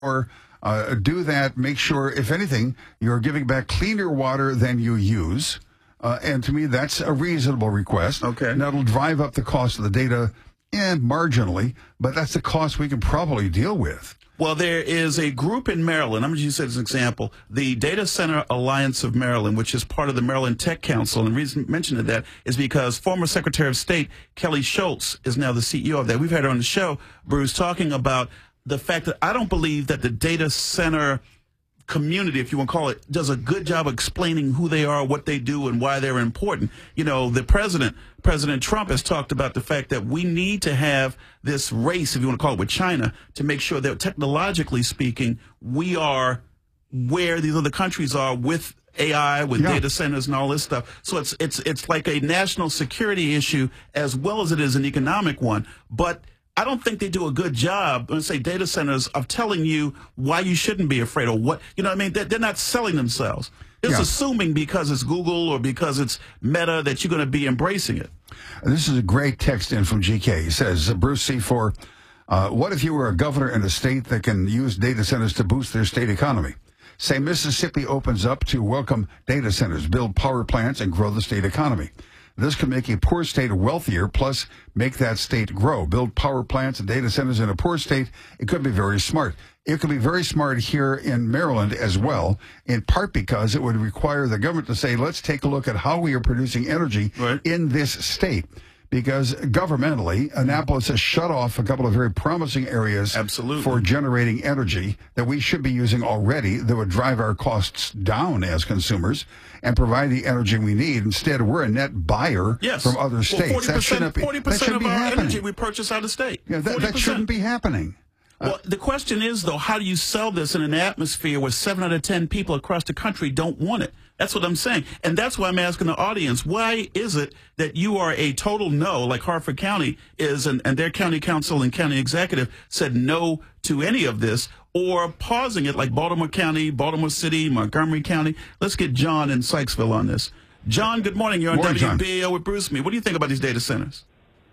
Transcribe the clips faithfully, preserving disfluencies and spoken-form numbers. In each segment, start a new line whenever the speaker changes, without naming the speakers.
or uh, do that. Make sure, if anything, you're giving back cleaner water than you use. Uh, and to me, that's a reasonable request.
Okay.
And that'll drive up the cost of the data and marginally, but that's the cost we can probably deal with.
Well, there is a group in Maryland. I'm going to use it as an example. The Data Center Alliance of Maryland, which is part of the Maryland Tech Council. And the reason I mentioned that is because former Secretary of State Kelly Schultz is now the C E O of that. We've had her on the show, Bruce, talking about the fact that I don't believe that the data center community, if you want to call it, does a good job of explaining who they are, what they do, and why they're important. You know, the president, President Trump, has talked about the fact that we need to have this race, if you want to call it, with China to make sure that technologically speaking, we are where these other countries are with A I, with yeah. data centers and all this stuff. So it's it's it's like a national security issue as well as it is an economic one. But I don't think they do a good job, let's say data centers, of telling you why you shouldn't be afraid or what, you know what I mean? They're, they're not selling themselves. It's yeah. assuming because it's Google or because it's Meta that you're going to be embracing it.
This is a great text in from G K. He says, Bruce C four, uh, what if you were a governor in a state that can use data centers to boost their state economy? Say Mississippi opens up to welcome data centers, build power plants, and grow the state economy. This could make a poor state wealthier, plus make that state grow. Build power plants and data centers in a poor state. It could be very smart. It could be very smart here in Maryland as well, in part because it would require the government to say, let's take a look at how we are producing energy right. in this state. Because governmentally, Annapolis has shut off a couple of very promising areas
Absolutely.
for generating energy that we should be using already that would drive our costs down as consumers and provide the energy we need. Instead, we're a net buyer
yes.
from other states.
Well,
that shouldn't be,
forty percent
that shouldn't
of
be
our
happening.
energy we purchase out of state.
Yeah, that, that shouldn't be happening.
Well, the question is, though, how do you sell this in an atmosphere where seven out of ten people across the country don't want it? That's what I'm saying. And that's why I'm asking the audience, why is it that you are a total no, like Harford County is, and, and their county council and county executive said no to any of this, or pausing it like Baltimore County, Baltimore City, Montgomery County? Let's get John in Sykesville on this. John, good morning. You're on morning, W B A L with Bruce Me. What do you think about these data centers?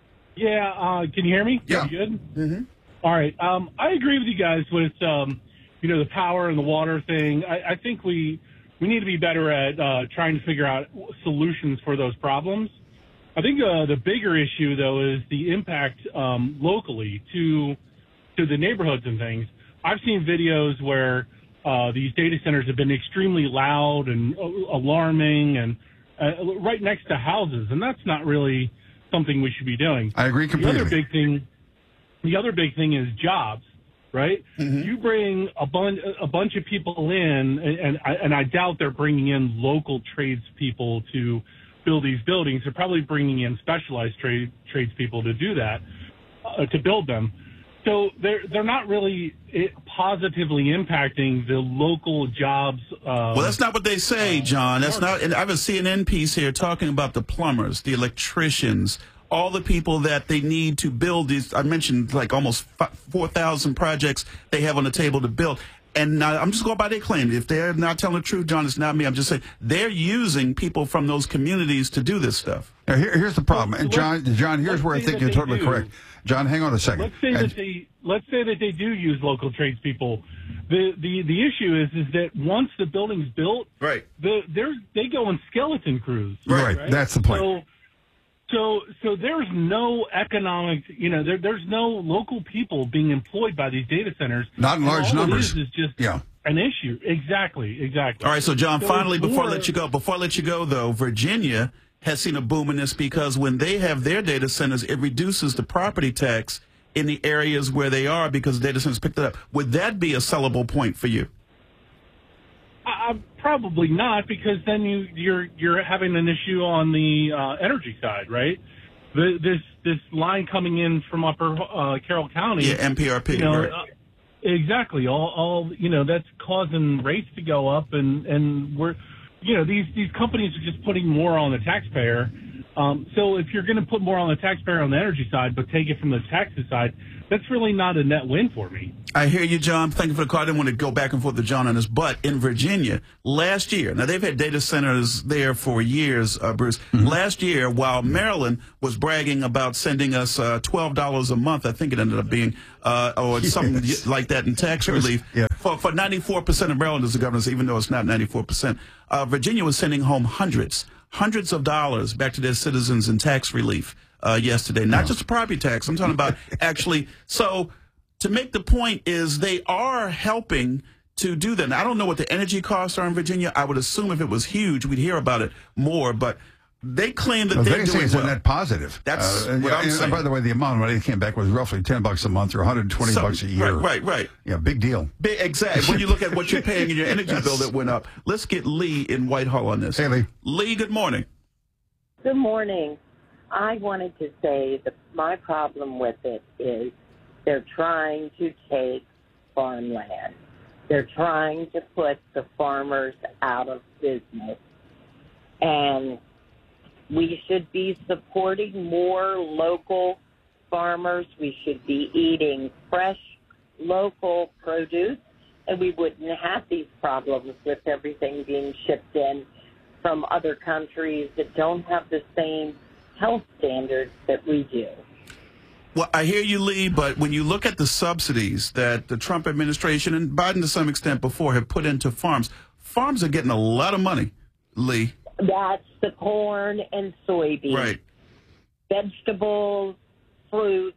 Yeah, uh, can you hear me?
Yeah.
You good?
Mm-hmm.
All right. Um, I agree with you guys with, um, you know, the power and the water thing. I, I think we we need to be better at uh, trying to figure out solutions for those problems. I think uh, the bigger issue, though, is the impact um, locally to to the neighborhoods and things. I've seen videos where uh, these data centers have been extremely loud and uh, alarming and uh, right next to houses, and that's not really something we should be doing.
I agree completely.
The other big thing, the other big thing is jobs, right? Mm-hmm. You bring a bunch a bunch of people in, and, and I, and I doubt they're bringing in local tradespeople to build these buildings. They're probably bringing in specialized trade tradespeople to do that, uh, to build them. So they're they're not really positively impacting the local jobs. Uh,
well, that's not what they say, John. That's not. And I have a C N N piece here talking about the plumbers, the electricians, all the people that they need to build these. I mentioned like almost four thousand projects they have on the table to build. And now, I'm just going by their claim. If they're not telling the truth, John, it's not me. I'm just saying they're using people from those communities to do this stuff.
Now, here, here's the problem. And John, John, here's where I think you're totally
do.
correct. John, hang on a second.
Let's say
and,
that they let's say that they do use local tradespeople. The the the issue is is that once the building's built,
right?
The there's they go in skeleton crews.
Right. right. That's the point.
So, So, so there's no economic, you know, there, there's no local people being employed by these data centers.
Not in large
all
numbers.
It is, is just
yeah.
an issue. Exactly, exactly.
All right, so John,
so
finally, before
more,
I let you go, before I let you go, though, Virginia has seen a boom in this because when they have their data centers, it reduces the property tax in the areas where they are because data centers picked it up. Would that be a sellable point for you?
Uh, probably not, because then you, you're you're having an issue on the uh, energy side, right? The, this this line coming in from Upper uh, Carroll County,
yeah, M P R P,
you know,
right?
Uh, exactly. All all you know, that's causing rates to go up, and and we're, you know, these these companies are just putting more on the taxpayer. Um, so if you're going to put more on the taxpayer on the energy side, but take it from the taxes side, that's really not a net win for me.
I hear you, John. Thank you for the call. I didn't want to go back and forth with John on this, but in Virginia, last year, now they've had data centers there for years, uh, Bruce. Mm-hmm. Last year, while Maryland was bragging about sending us uh, twelve dollars a month, I think it ended up being, uh, or yes. something like that in tax relief,
yeah.
for, for ninety-four percent of Maryland as the governor, even though it's not ninety-four percent. Uh, Virginia was sending home hundreds, hundreds of dollars back to their citizens in tax relief. Uh, yesterday, not no. just a property tax. I'm talking about actually. So to make the point is they are helping to do that. Now, I don't know what the energy costs are in Virginia. I would assume if it was huge, we'd hear about it more. But they claim that
well,
they're
they
doing
say it's
well.
a net positive.
That's
uh,
what
yeah,
I'm
and,
saying.
By the way, the amount of money that came back was roughly ten bucks a month or one hundred twenty
so,
bucks a year.
Right, right, right.
Yeah, big deal.
Big, exactly. When you look at what you're paying in your energy yes. bill that went up. Let's get Lee in Whitehall on this.
Hey, Lee.
Lee, good morning.
Good morning. I wanted to say that my problem with it is they're trying to take farmland. They're trying to put the farmers out of business. And we should be supporting more local farmers. We should be eating fresh, local produce, and we wouldn't have these problems with everything being shipped in from other countries that don't have the same health standards that we do.
Well, I hear you, Lee, but when you look at the subsidies that the Trump administration and Biden to some extent before have put into farms, farms are getting a lot of money, Lee.
That's the corn and soybeans.
Right.
Vegetables, fruits,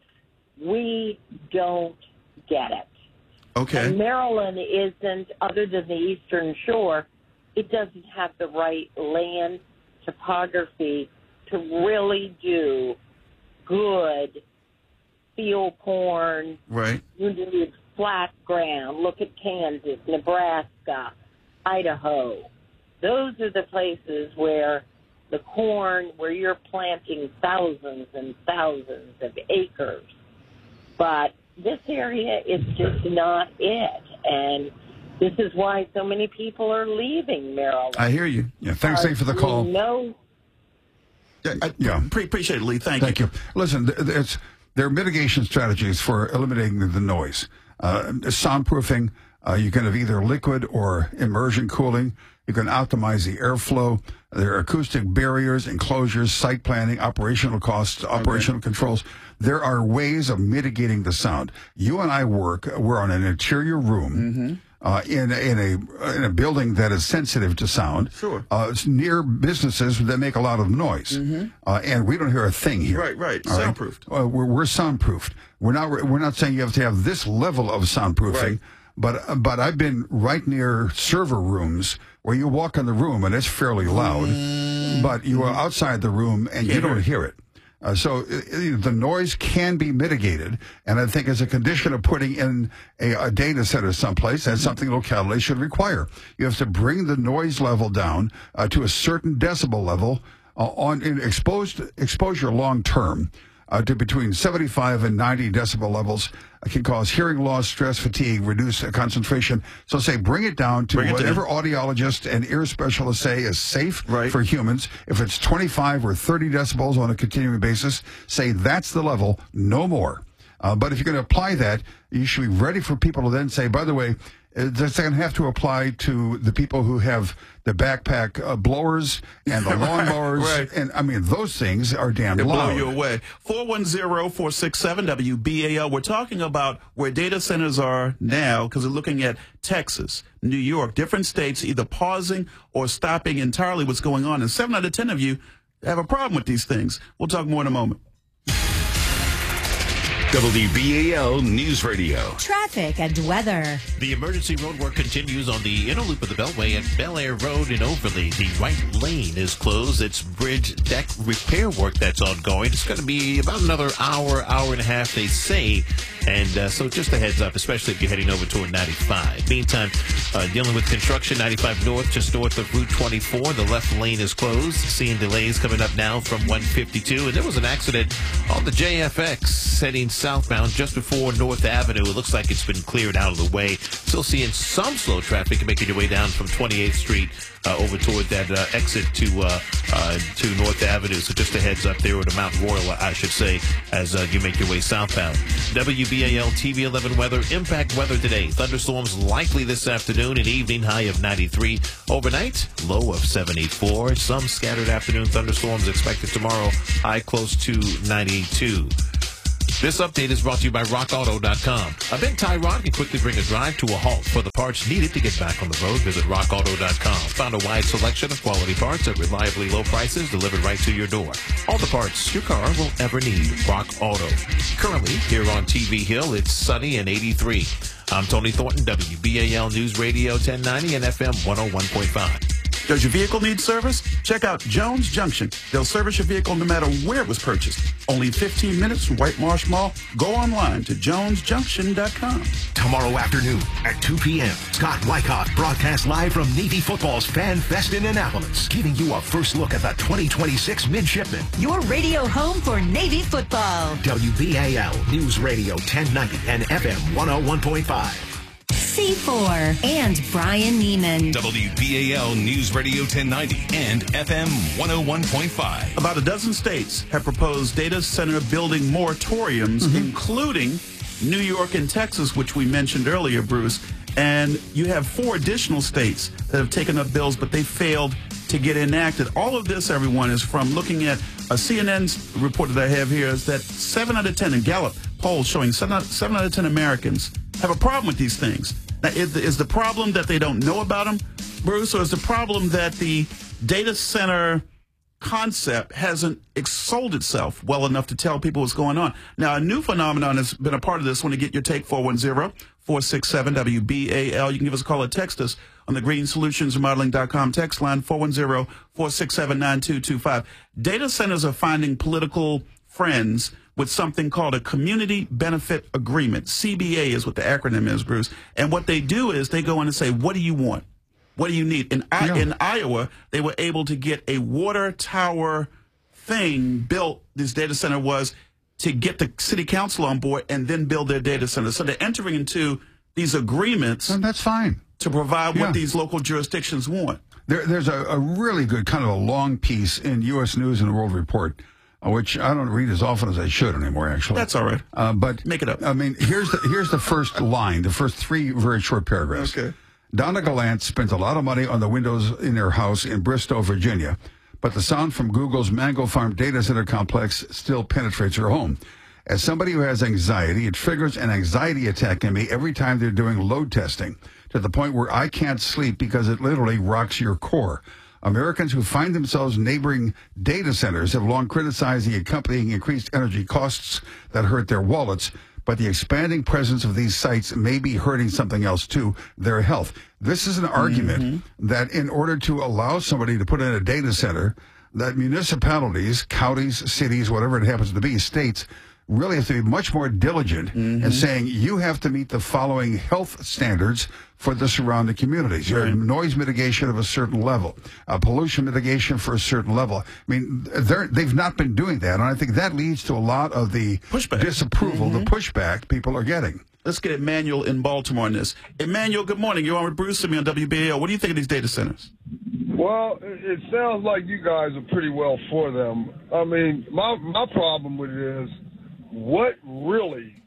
we don't get it.
Okay.
And Maryland isn't, other than the Eastern Shore, it doesn't have the right land topography to really do good field corn.
Right.
You need flat ground. Look at Kansas, Nebraska, Idaho. Those are the places where the corn, where you're planting thousands and thousands of acres. But this area is just not it. And this is why so many people are leaving Maryland.
I hear you.
Yeah, thanks, Lee, for the call.
No.
I, I yeah. pre- appreciate it, Lee. Thank,
Thank
you.
you. Listen, it's, there are mitigation strategies for eliminating the noise. Uh, soundproofing, uh, you can have either liquid or immersion cooling. You can optimize the airflow. There are acoustic barriers, enclosures, site planning, operational costs, operational okay. controls. There are ways of mitigating the sound. You and I work, we're on an interior room. Mm-hmm. Uh, in, in a in a building that is sensitive to sound,
sure.
Uh, it's near businesses that make a lot of noise, mm-hmm. uh, and we don't hear a thing here.
Right, right,
All
soundproofed.
Right? Uh, we're, we're soundproofed. We're not we're not saying you have to have this level of soundproofing,
right.
but but I've been right near server rooms where you walk in the room and it's fairly loud, mm-hmm. but you are outside the room and Can't you don't hear it. Uh, so uh, the noise can be mitigated, and I think as a condition of putting in a, a data center someplace, that's something locality should require. You have to bring the noise level down uh, to a certain decibel level uh, on in exposed exposure long term uh, to between seventy-five and ninety decibel levels uh, can cause hearing loss, stress, fatigue, reduce uh, concentration. So say bring it down to it whatever down. audiologists and ear specialists say is safe
right.
for humans. If it's twenty-five or thirty decibels on a continuing basis, say that's the level, no more. Uh, but if you're going to apply that, you should be ready for people to then say, by the way, that's going to have to apply to the people who have the backpack uh, blowers and the lawnmowers.
right.
And, I mean, those things are damn
They
loud.
blow you away. four one zero, four six seven, W B A L. We're talking about where data centers are now because we're looking at Texas, New York, different states either pausing or stopping entirely what's going on. And seven out of ten of you have a problem with these things. We'll talk more in a moment.
W B A L News Radio.
Traffic and weather.
The emergency road work continues on the inner loop of the Beltway at Bel Air Road in Overley. The right lane is closed. It's bridge deck repair work that's ongoing. It's going to be about another hour, hour and a half, they say. And uh, so just a heads up, especially if you're heading over toward ninety-five. Meantime, uh, dealing with construction, ninety-five north, just north of Route twenty-four. The left lane is closed. Seeing delays coming up now from one fifty-two. And there was an accident on the J F X heading southbound just before North Avenue. It looks like it's been cleared out of the way. Still seeing some slow traffic making your way down from twenty-eighth Street uh, over toward that uh, exit to uh, uh, to North Avenue. So just a heads up there, or to Mount Royal, I should say, as uh, you make your way southbound. W B A L T V eleven weather, impact weather today. Thunderstorms likely this afternoon and evening, high of ninety-three. Overnight, low of seventy-four. Some scattered afternoon thunderstorms expected tomorrow, high close to ninety-two. This update is brought to you by rock auto dot com. A big tie rod can quickly bring a drive to a halt. For the parts needed to get back on the road, visit rock auto dot com. Found a wide selection of quality parts at reliably low prices delivered right to your door. All the parts your car will ever need. Rock Auto. Currently, here on T V Hill, it's sunny and eighty-three. I'm Tony Thornton, W B A L News Radio ten ninety and F M one oh one point five.
Does your vehicle need service? Check out Jones Junction. They'll service your vehicle no matter where it was purchased. Only fifteen minutes from White Marsh Mall. Go online to jones junction dot com.
Tomorrow afternoon at two p.m., Scott Wyckoff broadcasts live from Navy Football's Fan Fest in Annapolis, giving you a first look at the twenty twenty-six Midshipmen.
Your radio home for Navy football.
W B A L News Radio ten ninety and F M one oh one point five.
C four and Brian Neiman.
W B A L News Radio ten ninety and F M one oh one point five.
About a dozen states have proposed data center building moratoriums, mm-hmm. including New York and Texas, which we mentioned earlier, Bruce. And you have four additional states that have taken up bills, but they failed to get enacted. All of this, everyone, is from looking at a C N N's report that I have here, is that seven out of ten, in Gallup polls showing seven out, seven out of ten Americans have a problem with these things. Now, is, is the problem that they don't know about them, Bruce, or is the problem that the data center concept hasn't extolled itself well enough to tell people what's going on? Now, a new phenomenon has been a part of this. Want to get your take? four one zero, four six seven, W B A L. You can give us a call or text us on the green solutions remodeling dot com text line, four one zero, four six seven, nine two two five. Data centers are finding political friends with something called a Community Benefit Agreement. C B A is what the acronym is, Bruce. And what they do is they go in and say, what do you want? What do you need? In, I,
yeah.
in Iowa, they were able to get a water tower thing built, this data center was, to get the city council on board and then build their data center. So they're entering into these agreements.
And that's fine.
To provide
yeah.
what these local jurisdictions want.
There, there's a, a really good kind of a long piece in U S News and World Report, which I don't read as often as I should anymore, actually.
That's all right.
Uh, but
make it up.
I mean, here's the here's the first line, the first three very short paragraphs.
Okay.
Donna Gallant spent a lot of money on the windows in her house in Bristow, Virginia, but the sound from Google's Mango Farm data center complex still penetrates her home. As somebody who has anxiety, it triggers an anxiety attack in me every time they're doing load testing, to the point where I can't sleep because it literally rocks your core. Americans who find themselves neighboring data centers have long criticized the accompanying increased energy costs that hurt their wallets, but the expanding presence of these sites may be hurting something else too, their health. This is an argument mm-hmm. that in order to allow somebody to put in a data center, that municipalities, counties, cities, whatever it happens to be, states, really have to be much more diligent mm-hmm. in saying you have to meet the following health standards for the surrounding communities. You have noise mitigation of a certain level, uh, pollution mitigation for a certain level. I mean, they're, they've not been doing that, and I think that leads to a lot of the
pushback.
disapproval, mm-hmm. the pushback people are getting.
Let's get Emmanuel in Baltimore on this. Emmanuel, good morning. You're on with Bruce and me on W B A L. What do you think of these data centers?
Well, it sounds like you guys are pretty well for them. I mean, my my problem with it is, what really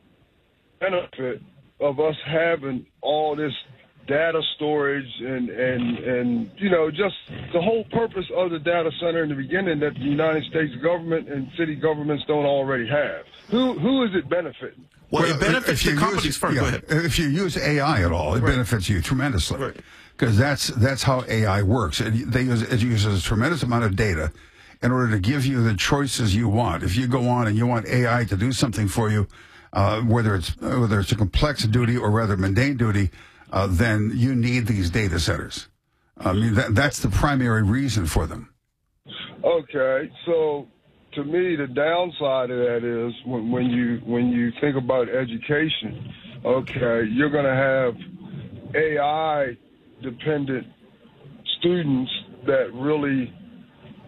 benefit of us having all this data storage and, and, and, you know, just the whole purpose of the data center in the beginning that the United States government and city governments don't already have? Who Who is it benefiting?
Well,
well
it benefits the companies
use,
first.
Yeah,
Go ahead.
If you use A I at all, it
right.
benefits you tremendously.
Right.
Because that's, that's how A I works. It, they use, it uses a tremendous amount of data in order to give you the choices you want. If you go on and you want A I to do something for you, uh, whether it's whether it's a complex duty or rather mundane duty, uh, then you need these data centers. I mean, that, that's the primary reason for them.
Okay, so to me, the downside of that is when, when you when you think about education. Okay, you're going to have A I dependent students that really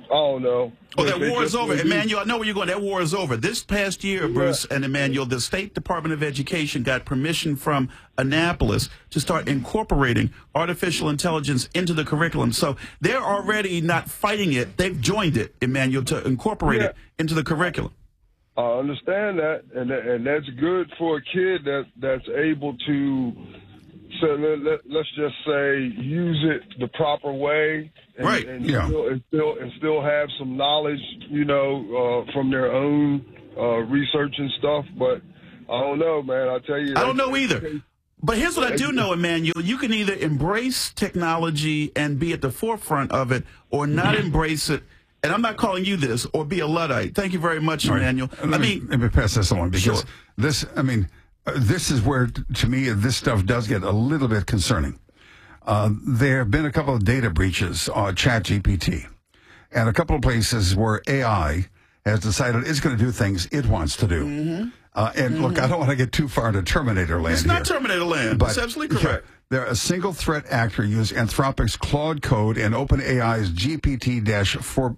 I don't know.
Oh, that
They
war is
just
over.
wanna use-
Emmanuel, I know where you're going. That war is over. This past year,
Yeah.
Bruce and Emmanuel, the State Department of Education got permission from Annapolis to start incorporating artificial intelligence into the curriculum. So they're already not fighting it. They've joined it, Emmanuel, to incorporate
Yeah.
it into the curriculum.
I understand that, and that- and that's good for a kid that that's able to. So let, let, let's just say use it the proper way, and,
Right.
and,
Yeah.
still, and still and still have some knowledge, you know, uh, from their own uh, research and stuff. But I don't know, man. I tell you,
I don't know either. But here's what I do know, Emmanuel. You can either embrace technology and be at the forefront of it or not embrace it. And I'm not calling you this, or be a Luddite. Thank you very much,
All right.
Emmanuel.
Let
I
me,
mean,
let me pass this along because
Sure.
this, I mean, uh, this is where, t- to me, this stuff does get a little bit concerning. Uh, there have been a couple of data breaches on ChatGPT, and a couple of places where A I has decided it's going to do things it wants to do.
Mm-hmm.
Uh, and look, I don't want to get too far into Terminator land
it's not
here.
Terminator land.
But,
It's absolutely
yeah,
correct.
there, a single threat actor used Anthropic's Claude Code and OpenAI's G P T four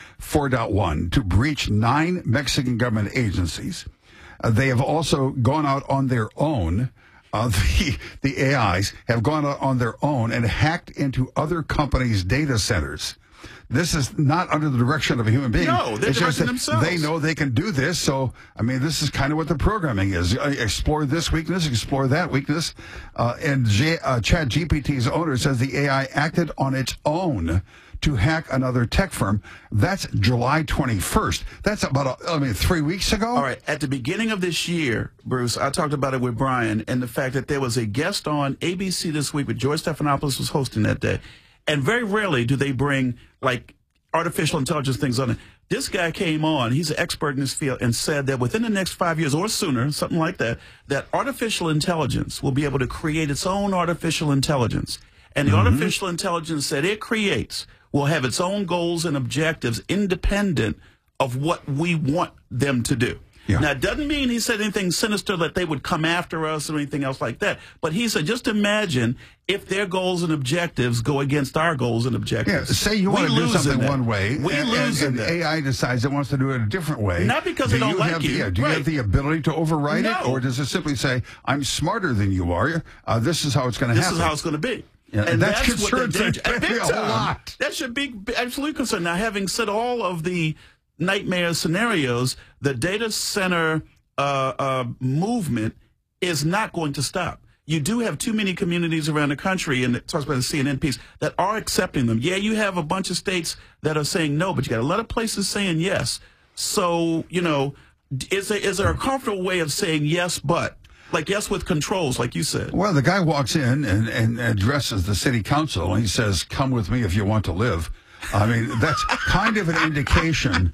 point one to breach nine Mexican government agencies. Uh, they have also gone out on their own. Uh, the, the A Is have gone out on their own and hacked into other companies' data centers. This is not under the direction of a human being.
No, they're
It's just
directing
that
themselves.
They know they can do this. So, I mean, this is kind of what the programming is. Uh, explore this weakness, explore that weakness. Uh, and J, uh, ChatGPT's owner says the A I acted on its own to hack another tech firm. That's July twenty-first. That's about, a, I mean, three weeks ago?
All right. At the beginning of this year, Bruce, I talked about it with Brian and the fact that there was a guest on A B C this week with George Stephanopoulos was hosting that day. And very rarely do they bring, like, artificial intelligence things on it. This guy came on, he's an expert in this field, and said that within the next five years or sooner, something like that, that artificial intelligence will be able to create its own artificial intelligence. And the
Mm-hmm.
artificial intelligence that it creates will have its own goals and objectives independent of what we want them to do.
Yeah.
Now, it doesn't mean he said anything sinister that they would come after us or anything else like that. But he said, just imagine if their goals and objectives go against our goals and
Yeah,
objectives.
say you
We
want to do
lose in
something
that.
one way,
We
and,
lose
and,
in
and
that.
A I decides it wants to do it a different way.
Not because
do
they don't
you
like
have,
you.
Yeah, do you
Right.
have the ability to override
No.
it, or does it simply say, "I'm smarter than you are. Uh, this is how it's going to
This
happen"?
is how it's going to be.
Yeah,
and
that's
that's, what the
concerning
danger.
to
and big
me a
time.
lot.
That should be absolutely concerned. Now, having said all of the nightmare scenarios, the data center uh, uh, movement is not going to stop. You do have too many communities around the country, and it talks about the C N N piece, that are accepting them. Yeah, you have a bunch of states that are saying no, but you got a lot of places saying yes. So, you know, is there, is there a comfortable way of saying yes, but? Like yes with controls, like you said.
Well, the guy walks in and, and addresses the city council, and he says, "Come with me if you want to live." I mean, that's kind of an indication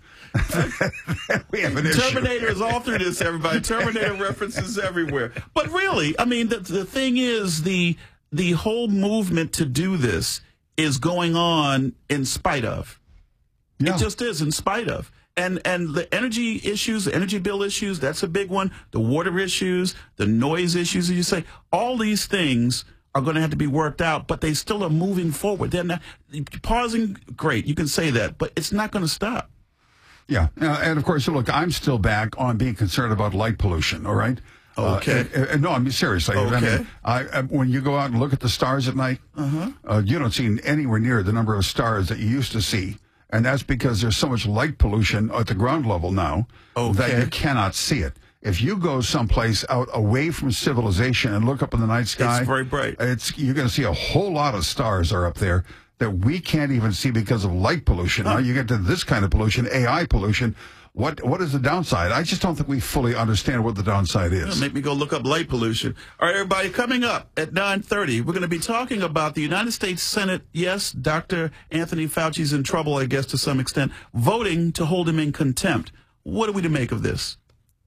that we have an issue.
Terminator is all through this, everybody. Terminator references everywhere. But really, I mean, the, the thing is, the the whole movement to do this is going on in spite of.
Yeah.
It just is in spite of. And and the energy issues, the energy bill issues, that's a big one. The water issues, the noise issues, as you say, all these things are going to have to be worked out, but they still are moving forward. They're not pausing. Great, you can say that, but it's not going to stop.
Yeah, uh, and of course, look, I'm still back on being concerned about light pollution. All right.
Okay.
Uh, uh, no, I mean seriously. I
Okay.
mean, I, I, when you go out and look at the stars at night, uh-huh. uh, you don't see anywhere near the number of stars that you used to see. And that's because there's so much light pollution at the ground level now
Okay.
that you cannot see it. If you go someplace out away from civilization and look up in the night sky,
It's very bright.
It's you're going to see a whole lot of stars are up there that we can't even see because of light pollution. Now you get to this kind of pollution, A I pollution. What what is the downside? I just don't think we fully understand what the downside is.
Make me go look up light pollution. All right, everybody, coming up at nine thirty, we're going to be talking about the United States Senate. Yes, Doctor Anthony Fauci's in trouble, I guess, to some extent, voting to hold him in contempt. What are we to make of this?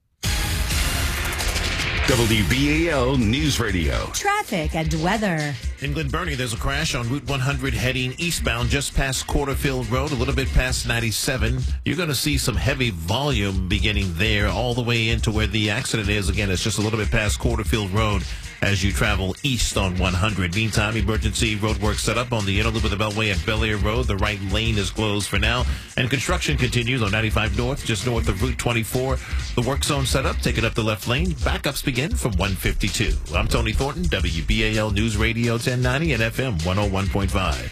W B A L News Radio.
Traffic and weather.
In Glen Burnie, there's a crash on Route one hundred heading eastbound just past Quarterfield Road, a little bit past ninety-seven. You're going to see some heavy volume beginning there all the way into where the accident is. Again, it's just a little bit past Quarterfield Road. as you travel east on one hundred. Meantime, emergency roadwork set up on the inner loop of the Beltway at Bel Air Road. The right lane is closed for now, and construction continues on ninety-five North, just north of Route twenty-four. The work zone set up, taking up the left lane. Backups begin from one fifty-two. I'm Tony Thornton, W B A L News Radio ten ninety and F M one oh one point five.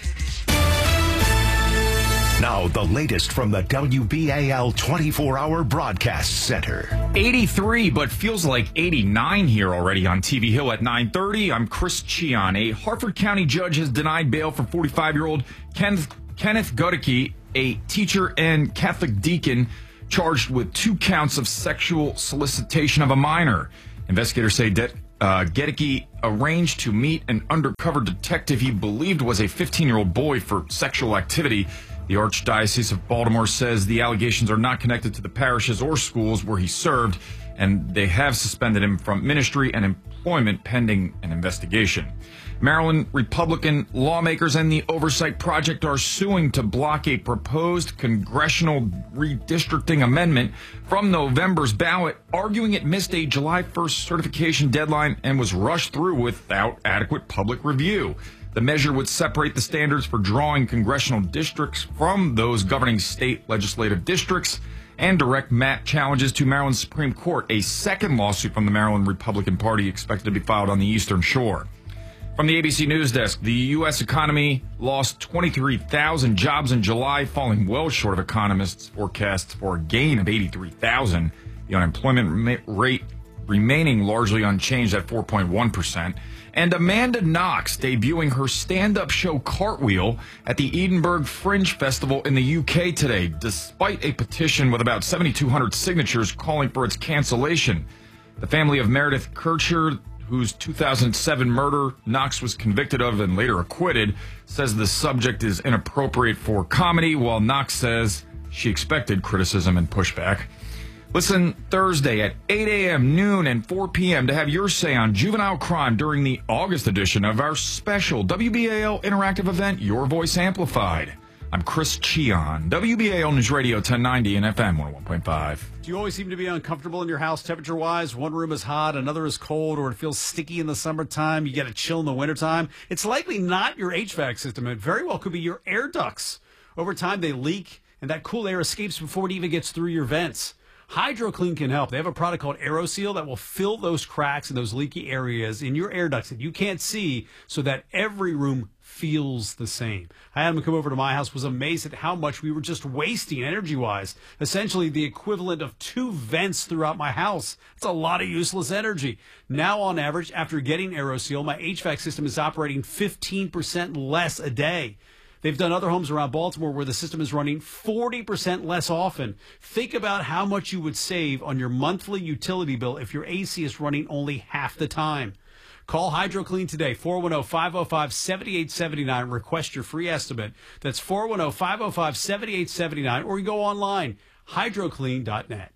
Now, the latest from the W B A L twenty-four hour Broadcast Center.
eighty-three, but feels like eighty-nine here already on T V Hill at nine thirty. I'm Chris Cheon. A Harford County judge has denied bail for forty-five-year-old Kenneth, Kenneth Godecke, a teacher and Catholic deacon charged with two counts of sexual solicitation of a minor. Investigators say that uh, Godecke arranged to meet an undercover detective he believed was a fifteen-year-old boy for sexual activity. The Archdiocese of Baltimore says the allegations are not connected to the parishes or schools where he served, and they have suspended him from ministry and employment pending an investigation. Maryland Republican lawmakers and the Oversight Project are suing to block a proposed congressional redistricting amendment from November's ballot, arguing it missed a July first certification deadline and was rushed through without adequate public review. The measure would separate the standards for drawing congressional districts from those governing state legislative districts and direct mat challenges to Maryland Supreme Court. A second lawsuit from the Maryland Republican Party expected to be filed on the Eastern Shore. From the A B C News Desk, the U S economy lost twenty-three thousand jobs in July, falling well short of economists' forecasts for a gain of eighty-three thousand. The unemployment rate remaining largely unchanged at four point one percent. And Amanda Knox debuting her stand-up show Cartwheel at the Edinburgh Fringe Festival in the U K today, despite a petition with about seventy-two hundred signatures calling for its cancellation. The family of Meredith Kircher, whose two thousand seven murder Knox was convicted of and later acquitted, says the subject is inappropriate for comedy, while Knox says she expected criticism and pushback. Listen Thursday at eight a.m., noon, and four p.m. to have your say on juvenile crime during the August edition of our special W B A L interactive event, Your Voice Amplified. I'm Chris Cheon, W B A L News Radio ten ninety and F M one oh one point five.
Do you always seem to be uncomfortable in your house temperature-wise? One room is hot, another is cold, or it feels sticky in the summertime, you get a chill in the wintertime? It's likely not your H V A C system. It very well could be your air ducts. Over time, they leak, and that cool air escapes before it even gets through your vents. HydroClean can help. They have a product called AeroSeal that will fill those cracks and those leaky areas in your air ducts that you can't see so that every room feels the same. I had him come over to my house, was amazed at how much we were just wasting energy-wise. Essentially the equivalent of two vents throughout my house. It's a lot of useless energy. Now, on average, after getting AeroSeal, my H V A C system is operating fifteen percent less a day. They've done other homes around Baltimore where the system is running forty percent less often. Think about how much you would save on your monthly utility bill if your A C is running only half the time. Call HydroClean today, four one zero, five zero five, seven eight seven nine. Request your free estimate. That's four one zero, five zero five, seven eight seven nine. Or you go online, hydroclean dot net.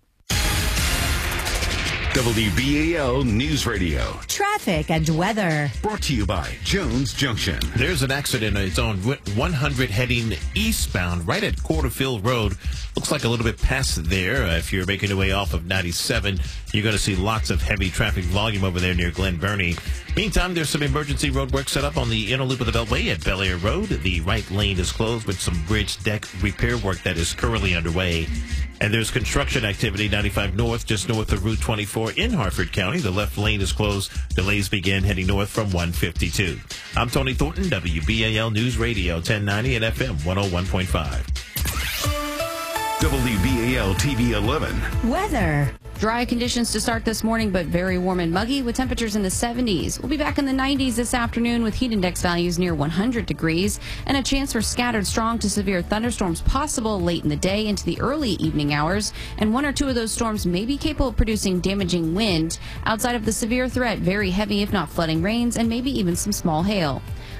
W B A L News Radio.
Traffic and weather.
Brought to you by Jones Junction.
There's an accident. It's on one hundred heading eastbound right at Quarterfield Road. Looks like a little bit past there. Uh, if you're making your way off of ninety-seven, you're going to see lots of heavy traffic volume over there near Glen Burnie. Meantime, there's some emergency road work set up on the inner loop of the Beltway at Bel Air Road. The right lane is closed with some bridge deck repair work that is currently underway. And there's construction activity ninety-five North, just north of Route twenty-four in Harford County. The left lane is closed. Delays begin heading north from one fifty-two. I'm Tony Thornton, W B A L News Radio ten ninety and F M one oh one point five.
W B A L T V eleven.
Weather. Dry conditions to start this morning, but very warm and muggy with temperatures in the seventies. We'll be back in the nineties this afternoon with heat index values near one hundred degrees and a chance for scattered strong to severe thunderstorms possible late in the day into the early evening hours. And one or two of those storms may be capable of producing damaging wind. Outside of the severe threat, very heavy if not flooding rains and maybe even some small hail.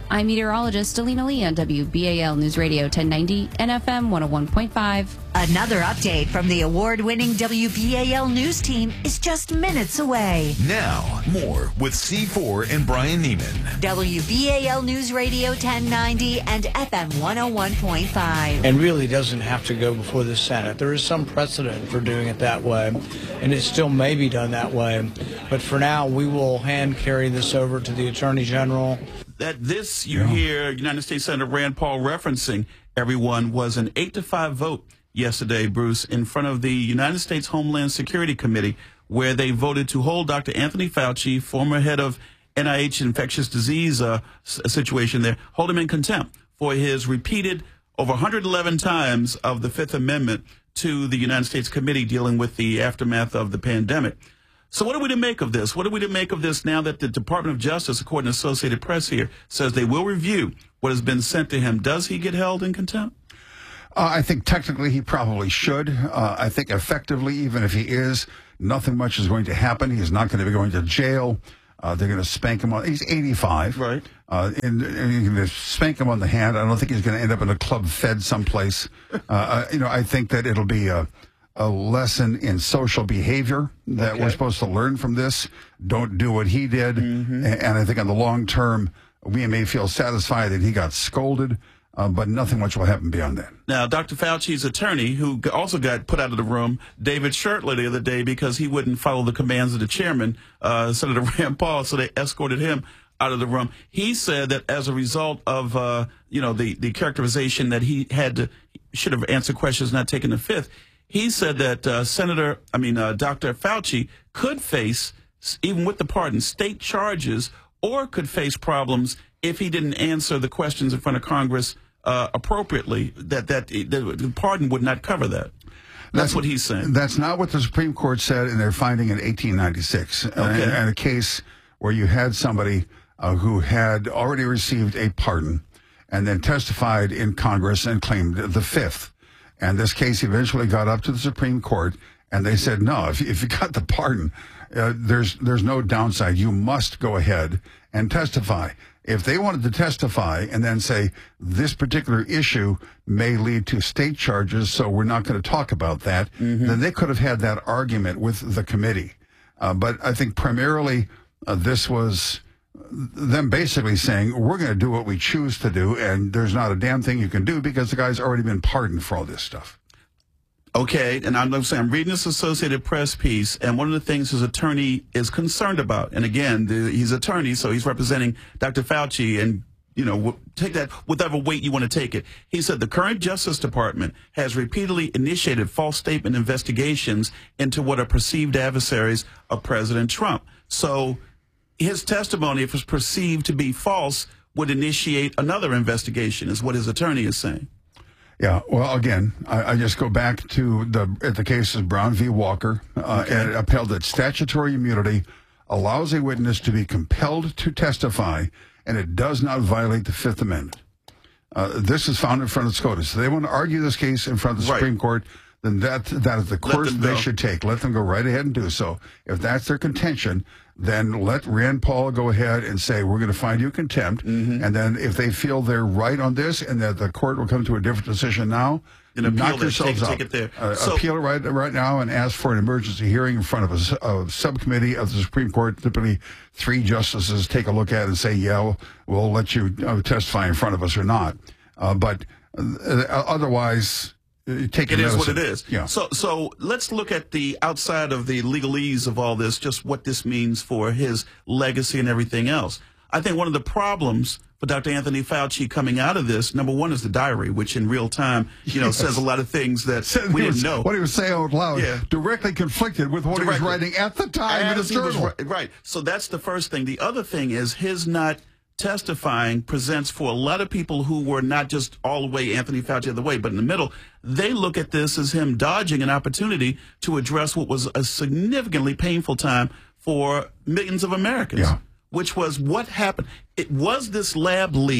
I'm meteorologist Alina Lee on W B A L News Radio ten ninety and F M one oh one point five.
Another update from the award-winning W B A L News team is just minutes away.
Now, more with C four and Brian Neiman.
W B A L News Radio ten ninety and F M one oh one point five.
And really doesn't have to go before the Senate. There is some precedent for doing it that way, and it still may be done that way. But for now, we will hand carry this over to the Attorney General.
That this, you
Yeah.
hear United States Senator Rand Paul referencing, everyone, was an eight to five vote yesterday, Bruce, in front of the United States Homeland Security Committee, where they voted to hold Doctor Anthony Fauci, former head of N I H infectious disease uh, situation there, hold him in contempt for his repeated over one hundred eleven times of the Fifth Amendment to the United States Committee dealing with the aftermath of the pandemic. So what are we to make of this? What are we to make of this now that the Department of Justice, according to Associated Press here, says they will review what has been sent to him? Does he get held in contempt?
Uh, I think technically he probably should. Uh, I think effectively, even if he is, nothing much is going to happen. He's not going to be going to jail. Uh, they're going to spank him on. He's eighty-five.
Right. Uh,
and, and you're going to spank him on the hand. I don't think he's going to end up in a club fed someplace. Uh, uh, you know, I think that it'll be a, a lesson in social behavior that
Okay.
we're supposed to learn from this. Don't do what he did.
Mm-hmm.
And, and I think on the long term, we may feel satisfied that he got scolded. Uh, but nothing much will happen beyond that.
Now, Doctor Fauci's attorney, who also got put out of the room, David Shurtler, the other day because he wouldn't follow the commands of the chairman, uh, Senator Rand Paul, so they escorted him out of the room. He said that as a result of, uh, you know, the, the characterization that he had to, should have answered questions, not taken the fifth, he said that uh, Senator, I mean, uh, Doctor Fauci could face, even with the pardon, state charges or could face problems if he didn't answer the questions in front of Congress uh, appropriately, that, that that the pardon would not cover that. That's, that's what he's saying.
That's not what the Supreme Court said in their finding in eighteen ninety-six.
Okay.
Uh, in, in a case where you had somebody uh, who had already received a pardon and then testified in Congress and claimed the fifth. And this case eventually got up to the Supreme Court, and they said, no, if, if you got the pardon, uh, there's there's no downside. You must go ahead and testify. If they wanted to testify and then say this particular issue may lead to state charges, so we're not going to talk about that, mm-hmm. then they could have had that argument with the committee. Uh, but I think primarily uh, this was them basically saying, we're going to do what we choose to do, and there's not a damn thing you can do because the guy's already been pardoned for all this stuff.
Okay, and I'm saying I'm reading this Associated Press piece, and one of the things his attorney is concerned about, and again, the, he's attorney, so he's representing Doctor Fauci, and you know, take that whatever weight you want to take it. He said the current Justice Department has repeatedly initiated false statement investigations into what are perceived adversaries of President Trump. So his testimony, if it was perceived to be false, would initiate another investigation, is what his attorney is saying.
Yeah, well, again, I, I just go back to the at the case of Brown v. Walker, uh,
Okay.
and it upheld that statutory immunity allows a witness to be compelled to testify, and it does not violate the Fifth Amendment. Uh, this is found in front of SCOTUS. So they want to argue this case in front of the
Right.
Supreme Court, then that that is the course
them
they
go.
should take. Let them go right ahead and do so. If that's their contention, then let Rand Paul go ahead and say, we're going to find you contempt.
Mm-hmm.
And then if they feel they're right on this and that the court will come to a different decision now,
Then appeal
knock
that.
yourselves
Take-
out.
take it there.
Uh,
So-
appeal it right, right now and ask for an emergency hearing in front of a, s- a subcommittee of the Supreme Court. Typically, three justices take a look at it and say, yeah, we'll, we'll let you uh, testify in front of us or not. Uh, but uh, otherwise, uh, take
It
your
is what
medicine.
it is.
Yeah.
So, so let's look at the outside of the legalese of all this, just what this means for his legacy and everything else. I think one of the problems for Doctor Anthony Fauci coming out of this, number one, is the diary, which in real time, you know,
Yes.
says a lot of things that
Said
we
he
didn't
was-
know.
What he was saying out loud
Yeah.
directly conflicted with what he
Directly.
was writing at the time in
As
his
he was
journal.
ri- Right. So that's the first thing. The other thing is his not testifying presents for a lot of people who were not just all the way Anthony Fauci the other way, but in the middle, they look at this as him dodging an opportunity to address what was a significantly painful time for millions of Americans,
Yeah.
which was what happened. It was this lab leak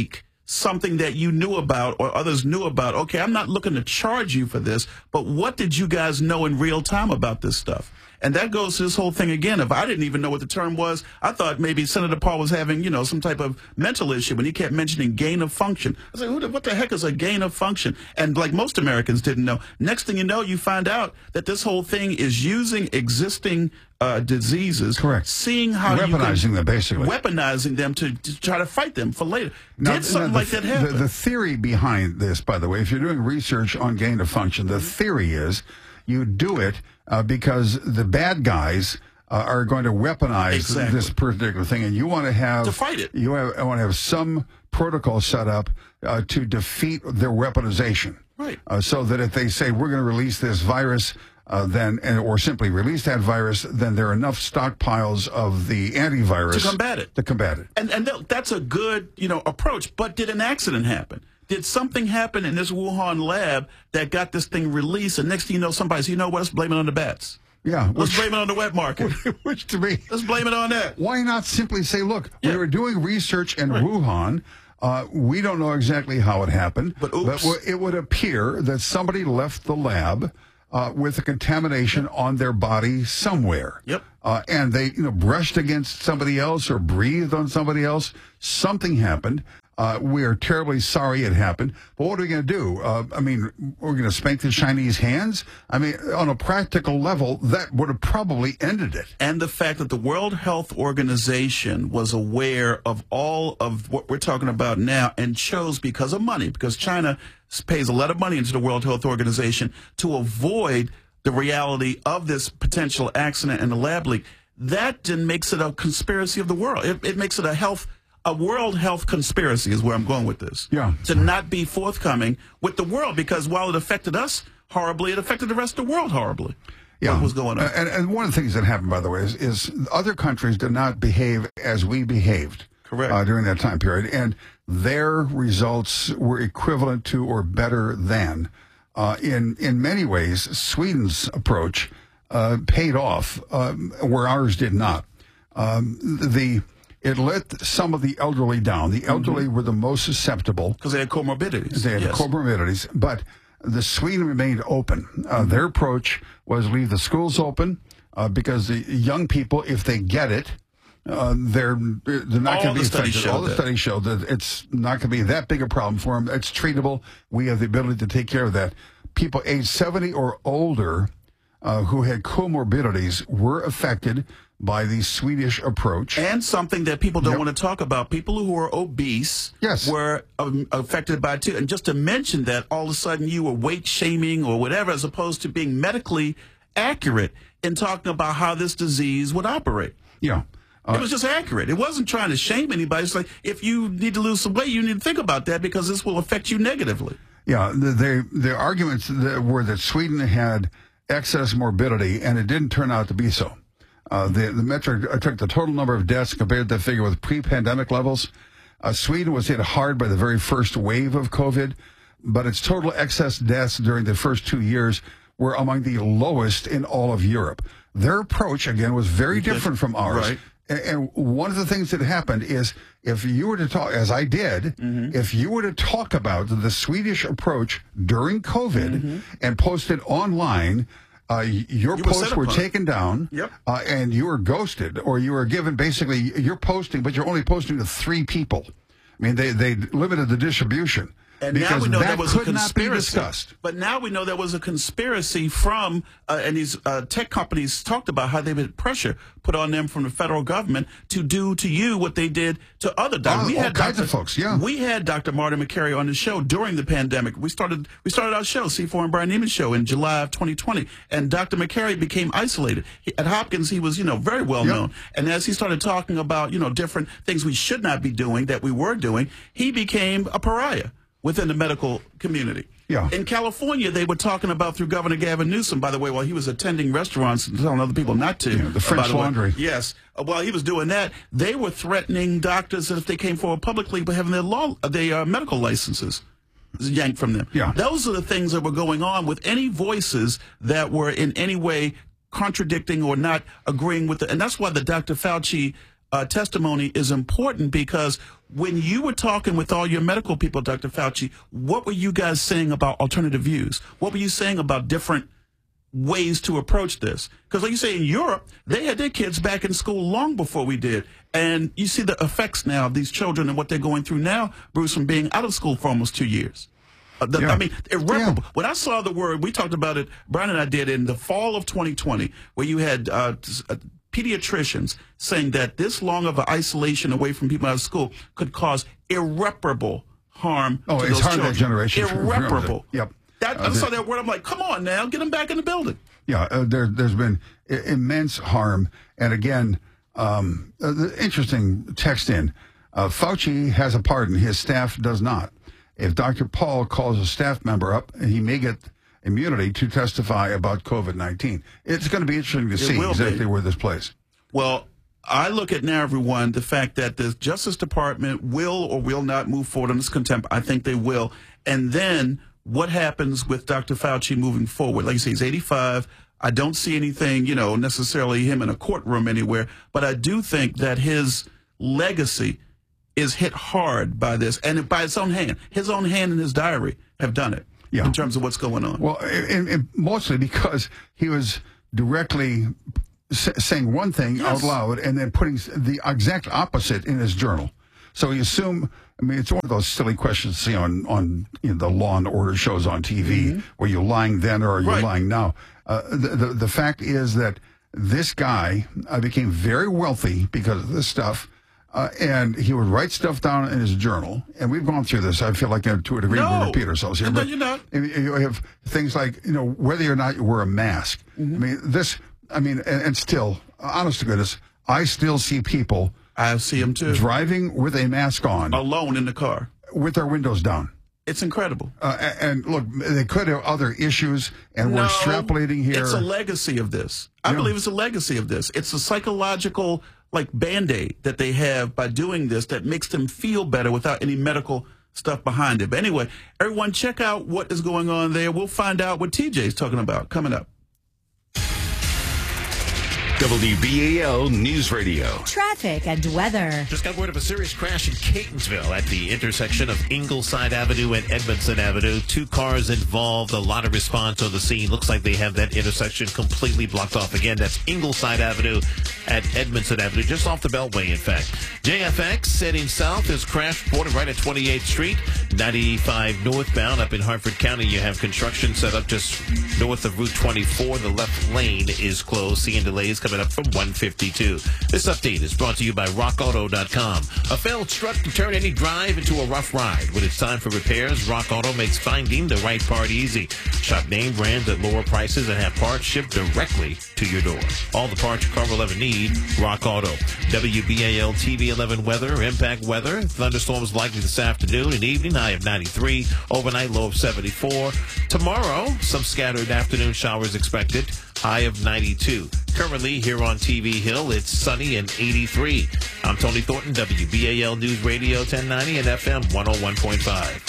something that you knew about or others knew about. Okay, I'm not looking to charge you for this, but what did you guys know in real time about this stuff? And that goes to this whole thing again. If I didn't even know what the term was, I thought maybe Senator Paul was having, you know, some type of mental issue when he kept mentioning gain of function. I was like, Who the, what the heck is a gain of function? And like most Americans didn't know. Next thing you know, you find out that this whole thing is using existing uh, diseases.
Correct.
Seeing how
weaponizing
you can,
them, basically.
Weaponizing them to, to try to fight them for later.
Now,
Did something
the,
like that happen?
The, the theory behind this, by the way, if you're doing research on gain of function, the theory is you do it uh, because the bad guys uh, are going to weaponize
exactly.
this particular thing, and you want to have
to fight it.
You have, want to have some protocol set up uh, to defeat their weaponization.
Right.
Uh, so that if they say we're going to release this virus, uh, then or simply release that virus, then there are enough stockpiles of the antivirus
to combat it.
To combat it.
And and that's a good, you know, approach. But did an accident happen? Did something happen in this Wuhan lab that got this thing released? And next thing you know, somebody said, you know what, let's blame it on the bats.
Yeah.
Let's blame it on the wet market.
Which to me.
Let's blame it on that.
Why not simply say, look,
yeah.
we were doing research in
right.
Wuhan. Uh, we don't know exactly how it happened.
But, oops.
but it would appear that somebody left the lab uh, with a contamination yep. on their body somewhere.
Yep.
Uh, and they you know, brushed against somebody else or breathed on somebody else. Something happened. Uh, we are terribly sorry it happened, but what are we going to do? Uh, I mean, we're going to spank the Chinese hands? I mean, on a practical level, that would have probably ended it.
And the fact that the World Health Organization was aware of all of what we're talking about now and chose, because of money, because China pays a lot of money into the World Health Organization to avoid the reality of this potential accident and the lab leak, that then makes it a conspiracy of the world. It, it makes it a health A world health conspiracy is where I'm going with this.
Yeah.
To not be forthcoming with the world, because while it affected us horribly, it affected the rest of the world horribly.
Yeah.
What was going on?
And, and one of the things that happened, by the way, is, is other countries did not behave as we behaved.
Correct.
Uh, during that time period. And their results were equivalent to or better than. Uh, in, in many ways, Sweden's approach uh, paid off, um, where ours did not. Um, the... It let some of the elderly down. The elderly mm-hmm. were the most susceptible.
Because they had comorbidities.
They had
yes.
comorbidities. But the Sweden remained open. Uh, mm-hmm. Their approach was leave the schools open uh, because the young people, if they get it, uh, they're they're not going to be affected. All the studies show that it's not going to be that big a problem for them. It's treatable. We have the ability to take care of that. People age seventy or older uh, who had comorbidities were affected by the Swedish approach.
And something that people don't
yep.
want to talk about, people who are obese
yes.
were um, affected by it too. And just to mention that, all of a sudden you were weight shaming or whatever, as opposed to being medically accurate in talking about how this disease would operate.
Yeah. Uh,
it was just accurate. It wasn't trying to shame anybody. It's like, if you need to lose some weight, you need to think about that because this will affect you negatively.
Yeah, the, the, the arguments that were that Sweden had excess morbidity, and it didn't turn out to be so. Uh, the, the metric, I took the total number of deaths compared to the figure with pre-pandemic levels. Uh, Sweden was hit hard by the very first wave of COVID, but its total excess deaths during the first two years were among the lowest in all of Europe. Their approach, again, was very different from ours.
Right.
And, and one of the things that happened is if you were to talk, as I did, mm-hmm. if you were to talk about the Swedish approach during COVID mm-hmm. and post it online, Uh, your
you
posts were taken down,
yep.
uh, and you were ghosted, or you were given basically, you're posting, but you're only posting to three people. I mean, they, they limited the distribution.
And
because
now we know
that
there was
could
a
not be
conspiracy.
discussed.
But now we know there was a conspiracy from, uh, and these uh, tech companies talked about how they've had pressure put on them from the federal government to do to you what they did to other doctors.
Oh,
we
all
had
kinds
Doctor
of folks, yeah.
We had Doctor Martin McCary on the show during the pandemic. We started we started our show, C four and Brian Neiman Show, in July of twenty twenty, and Doctor McCary became isolated. He, at Hopkins, he was, you know, very well
yep.
known. And as he started talking about, you know, different things we should not be doing that we were doing, he became a pariah within the medical community.
Yeah.
In California, they were talking about, through Governor Gavin Newsom, by the way, while he was attending restaurants and telling other people not to.
Yeah, the French
the
Laundry.
Way, yes. Uh, while he was doing that, they were threatening doctors that if they came forward publicly by having their law, uh, their uh, medical licenses yanked from them.
Yeah.
Those are the things that were going on with any voices that were in any way contradicting or not agreeing with it. And that's why the Doctor Fauci uh, testimony is important, because when you were talking with all your medical people, Doctor Fauci, what were you guys saying about alternative views? What were you saying about different ways to approach this? Because like you say, in Europe, they had their kids back in school long before we did. And you see the effects now of these children and what they're going through now, Bruce, from being out of school for almost two years. Uh, the, yeah. I mean, irreparable. Yeah. When I saw the word, we talked about it, Brian and I did, in the fall of twenty twenty, where you had uh, uh, pediatricians saying that this long of an isolation away from people out of school could cause irreparable harm
oh,
to
it's
those
harm
children.
That generation.
Irreparable.
Yep.
That,
uh,
I saw that word. I'm like, come on now, get them back in the building.
Yeah, uh, there, there's been I- immense harm. And again, um, uh, the interesting text in, uh, Fauci has a pardon. His staff does not. If Doctor Paul calls a staff member up, he may get immunity to testify about COVID nineteen. It's going to be interesting to see exactly be. where this plays.
Well, I look at now, everyone, the fact that the Justice Department will or will not move forward on this contempt. I think they will. And then what happens with Doctor Fauci moving forward? Like you say, he's eighty-five. I don't see anything, you know, necessarily him in a courtroom anywhere. But I do think that his legacy is hit hard by this, and by its own hand. His own hand and his diary have done it yeah. in terms of what's going on.
Well, and, and mostly because he was directly saying one thing yes. out loud and then putting the exact opposite in his journal. So you assume, I mean, it's one of those silly questions you see on, on you know, the Law and Order shows on T V. Mm-hmm. Were you lying then or are you right. lying now? Uh, the, the, the fact is that this guy uh, became very wealthy because of this stuff. Uh, and he would write stuff down in his journal. And we've gone through this. I feel like uh, to a degree
no.
we repeat ourselves here.
No,
but
you're not.
You have things like, you know, whether or not you wear a mask. Mm-hmm. I mean, this, I mean, and, and still, honest to goodness, I still see people.
I see them too.
Driving with a mask on.
Alone in the car.
With their windows down.
It's incredible.
Uh, and, and look, they could have other issues, and
no,
we're extrapolating here.
It's a legacy of this. I
yeah.
believe it's a legacy of this. It's a psychological, like, Band-Aid that they have by doing this that makes them feel better without any medical stuff behind it. But anyway, everyone check out what is going on there. We'll find out what T J's talking about coming up.
W B A L News Radio.
Traffic and weather.
Just got word of a serious crash in Catonsville at the intersection of Ingleside Avenue and Edmondson Avenue. Two cars involved, a lot of response on the scene. Looks like they have that intersection completely blocked off. Again, that's Ingleside Avenue at Edmondson Avenue, just off the Beltway, in fact. J F X heading south is crash reported right at twenty-eighth Street. ninety-five northbound up in Hartford County. You have construction set up just north of Route twenty-four. The left lane is closed. Seeing delays coming up from one fifty-two. This update is brought to you by rock auto dot com. A failed strut can turn any drive into a rough ride. When it's time for repairs, Rock Auto makes finding the right part easy. Shop name brands at lower prices and have parts shipped directly to your door. All the parts your car will ever need, Rock Auto. W B A L T V eleven weather, impact weather. Thunderstorms likely this afternoon and evening, high of ninety-three. Overnight, low of seventy-four. Tomorrow, some scattered afternoon showers expected, high of ninety-two. Currently, here on T V Hill, it's sunny and eighty-three. I'm Tony Thornton, W B A L News Radio ten ninety and F M one oh one point five.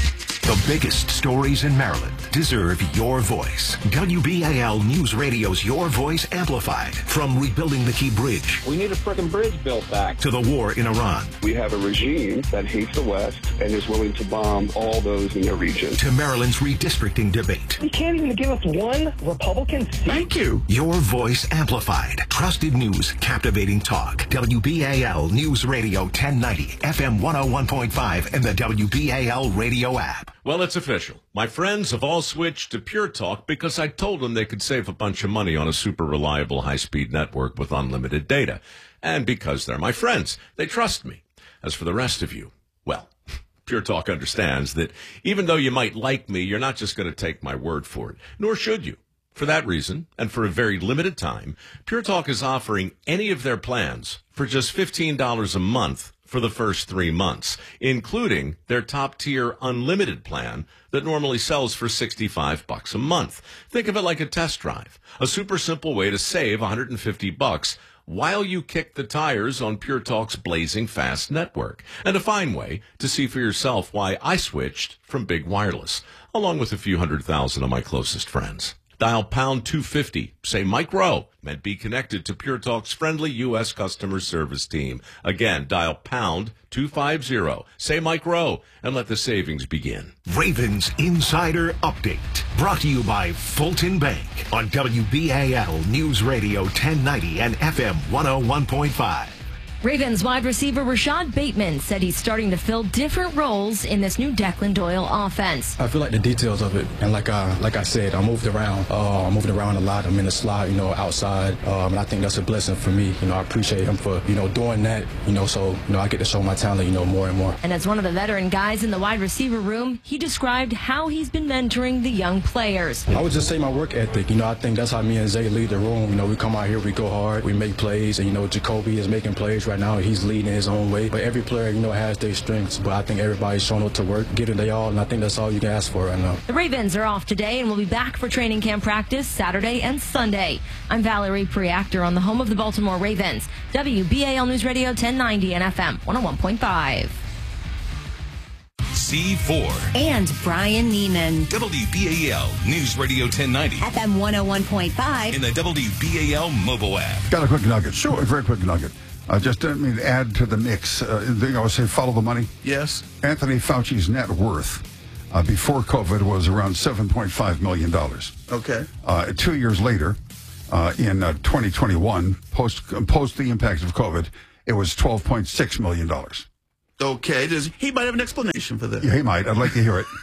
The biggest stories in Maryland deserve your voice. W B A L News Radio's Your Voice Amplified. From rebuilding the Key Bridge.
We need a frickin' bridge built back.
To the war in Iran.
We have a regime that hates the West and is willing to bomb all those in their region.
To Maryland's redistricting debate.
You can't even give us one Republican seat.
Thank you.
Your Voice Amplified. Trusted news, captivating talk. W B A L News Radio ten ninety, F M one oh one point five, and the W B A L radio app.
Well, it's official. My friends have all switched to Pure Talk because I told them they could save a bunch of money on a super reliable high-speed network with unlimited data. And because they're my friends, they trust me. As for the rest of you, well, Pure Talk understands that even though you might like me, you're not just going to take my word for it, nor should you. For that reason, and for a very limited time, Pure Talk is offering any of their plans for just fifteen dollars a month for the first three months, including their top-tier unlimited plan that normally sells for sixty-five bucks a month. Think of it like a test drive, a super simple way to save one hundred fifty bucks while you kick the tires on Pure Talk's blazing fast network, and a fine way to see for yourself why I switched from Big Wireless, along with a few hundred thousand of my closest friends. Dial pound two fifty. Say Mike Rowe. Meant be connected to Pure Talk's friendly U S customer service team. Again, dial pound two fifty. Say Mike Rowe and let the savings begin.
Ravens Insider Update. Brought to you by Fulton Bank on W B A L News Radio ten ninety and F M one oh one point five.
Ravens wide receiver Rashad Bateman said he's starting to fill different roles in this new Declan Doyle offense.
I feel like the details of it, and like I, like I said, I moved around. Uh, I'm moving around a lot. I'm in the slot, you know, outside, um, and I think that's a blessing for me. You know, I appreciate him for, you know, doing that, you know, so, you know, I get to show my talent, you know, more and more.
And as one of the veteran guys in the wide receiver room, he described how he's been mentoring the young players.
I would just say my work ethic. You know, I think that's how me and Zay lead the room. You know, we come out here, we go hard, we make plays, and, you know, Jacoby is making plays right now. He's leading his own way. But every player, you know, has their strengths. But I think everybody's showing up to work, giving they all, and I think that's all you can ask for right now.
The Ravens are off today and will be back for training camp practice Saturday and Sunday. I'm Valerie Preactor on the home of the Baltimore Ravens. W B A L News Radio ten ninety and F M one oh one point five.
C four.
And Brian Neiman.
W B A L News Radio ten ninety.
F M one oh one point five.
In the W B A L mobile app.
Got a quick nugget. Sure. A very quick nugget. I uh, just didn't mean to add to the mix. Uh, they always say follow the money.
Yes.
Anthony Fauci's net worth uh, before COVID was around seven point five million dollars.
Okay.
Uh, two years later, uh, in uh, twenty twenty-one, post post the impact of COVID, it was twelve point six million dollars.
Okay. Does, he might have an explanation for this.
Yeah, he might. I'd like to hear it.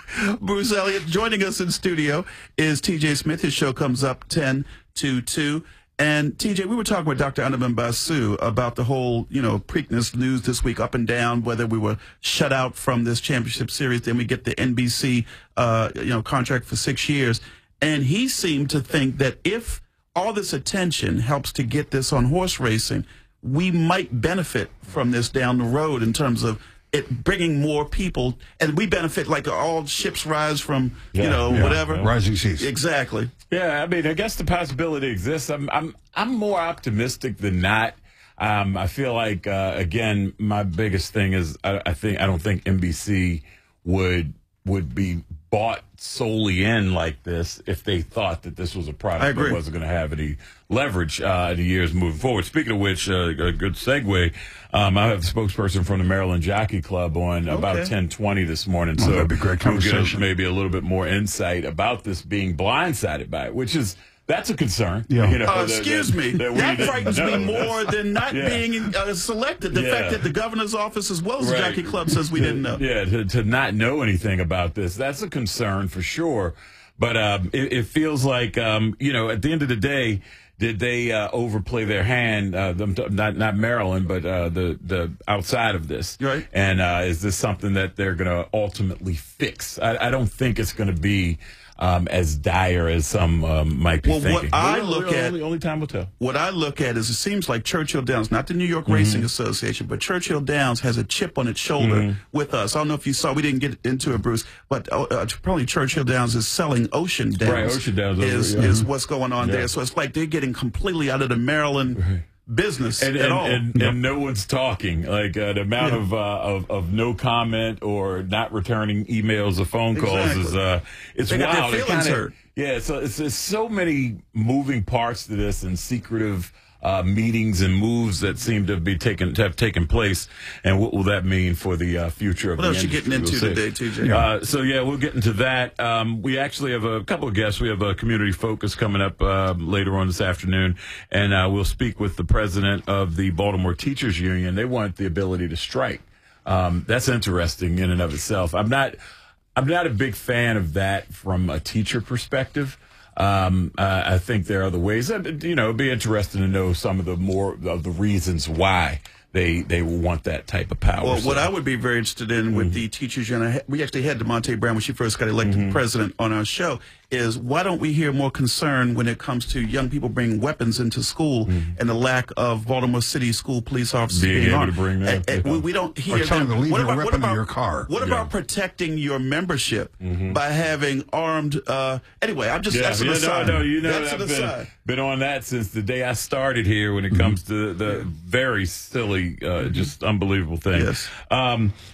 Bruce Elliott joining us in studio is T J Smith. His show comes up ten to two. And, T J, we were talking with Doctor Anaman Basu about the whole, you know, Preakness news this week, up and down, whether we were shut out from this championship series. Then we get the N B C, uh, you know, contract for six years. And he seemed to think that if all this attention helps to get this on horse racing, we might benefit from this down the road in terms of it bringing more people, and we benefit like all ships rise from, yeah, you know, yeah, whatever.
Yeah. Rising seas.
Exactly.
Yeah, I mean, I guess the possibility exists. I'm I'm I'm more optimistic than not. Um, I feel like uh, again, my biggest thing is I, I think I don't think N B C would would be bought solely in like this if they thought that this was a product that wasn't going to have any leverage uh, in the years moving forward. Speaking of which, uh, a good segue, um, I have a spokesperson from the Maryland Jockey Club on okay. about ten twenty this morning.
Oh,
so
that'd be a great conversation.
We'll get maybe a little bit more insight about this being blindsided by it, which is that's a concern.
Yeah.
You know,
uh,
that,
excuse
that,
me.
That,
that frightens me more than not
yeah.
being uh, selected. The
yeah.
fact that the governor's office as well as
right.
the Jockey Club says we
to,
didn't know.
Yeah, to, to not know anything about this, that's a concern for sure. But um, it, it feels like, um, you know, at the end of the day, did they uh, overplay their hand? Uh, them t- not not Maryland, but uh, the the outside of this.
Right.
And uh, is this something that they're going to ultimately fix? I, I don't think it's going to be um, as dire as some um, might be
well,
thinking.
What I
well,
look
only,
at,
only, only time will tell.
What I look at is it seems like Churchill Downs, not the New York
Mm-hmm.
Racing Association, but Churchill Downs has a chip on its shoulder
Mm-hmm.
with us. I don't know if you saw, we didn't get into it, Bruce, but uh, uh, probably Churchill Downs is selling Ocean Downs.
Right, Ocean Downs over,
is,
yeah.
is what's going on
yeah.
there. So it's like they're getting completely out of the Maryland
right.
business
and,
at
and,
all.
And,
yep.
and no one's talking. Like uh, the amount
yeah.
of, uh, of of no comment or not returning emails or phone calls
exactly.
is uh, it's
they
wild.
Got their feelings
kinda,
hurt.
Yeah, so it's, it's so many moving parts to this and secretive uh, meetings and moves that seem to be taken to have taken place. And what will that mean for the uh, future of
what
the
else
industry?
you getting into
we'll
today, T J?
Uh, so yeah, we'll get into that. Um, we actually have a couple of guests. We have a community focus coming up uh, later on this afternoon, and uh, we'll speak with the president of the Baltimore Teachers Union. They want the ability to strike. Um, that's interesting in and of itself. I'm not. I'm not a big fan of that from a teacher perspective. Um, uh, I think there are other ways. You know, it'd be interesting to know some of the more of the reasons why they they want that type of power.
Well,
so.
what I would be very interested in with mm-hmm. the teachers union, we actually had DeMonte Brown when she first got elected mm-hmm. president on our show, is why don't we hear more concern when it comes to young people bringing weapons into school mm-hmm. and the lack of Baltimore City school police officers
being,
being
able
armed.
to bring them.
And, and we, we don't hear
or telling
them.
them to leave
what
your
about,
weapon
what about,
in your car.
What
yeah.
about protecting your membership
mm-hmm.
by having armed? Uh, anyway, I'm just
yeah,
that's an
yeah,
aside.
No, no, you know,
that's
I've
an
been,
aside.
been on that since the day I started here. When it comes mm-hmm. to the very silly, uh, mm-hmm. just unbelievable thing.
Yes.
Um,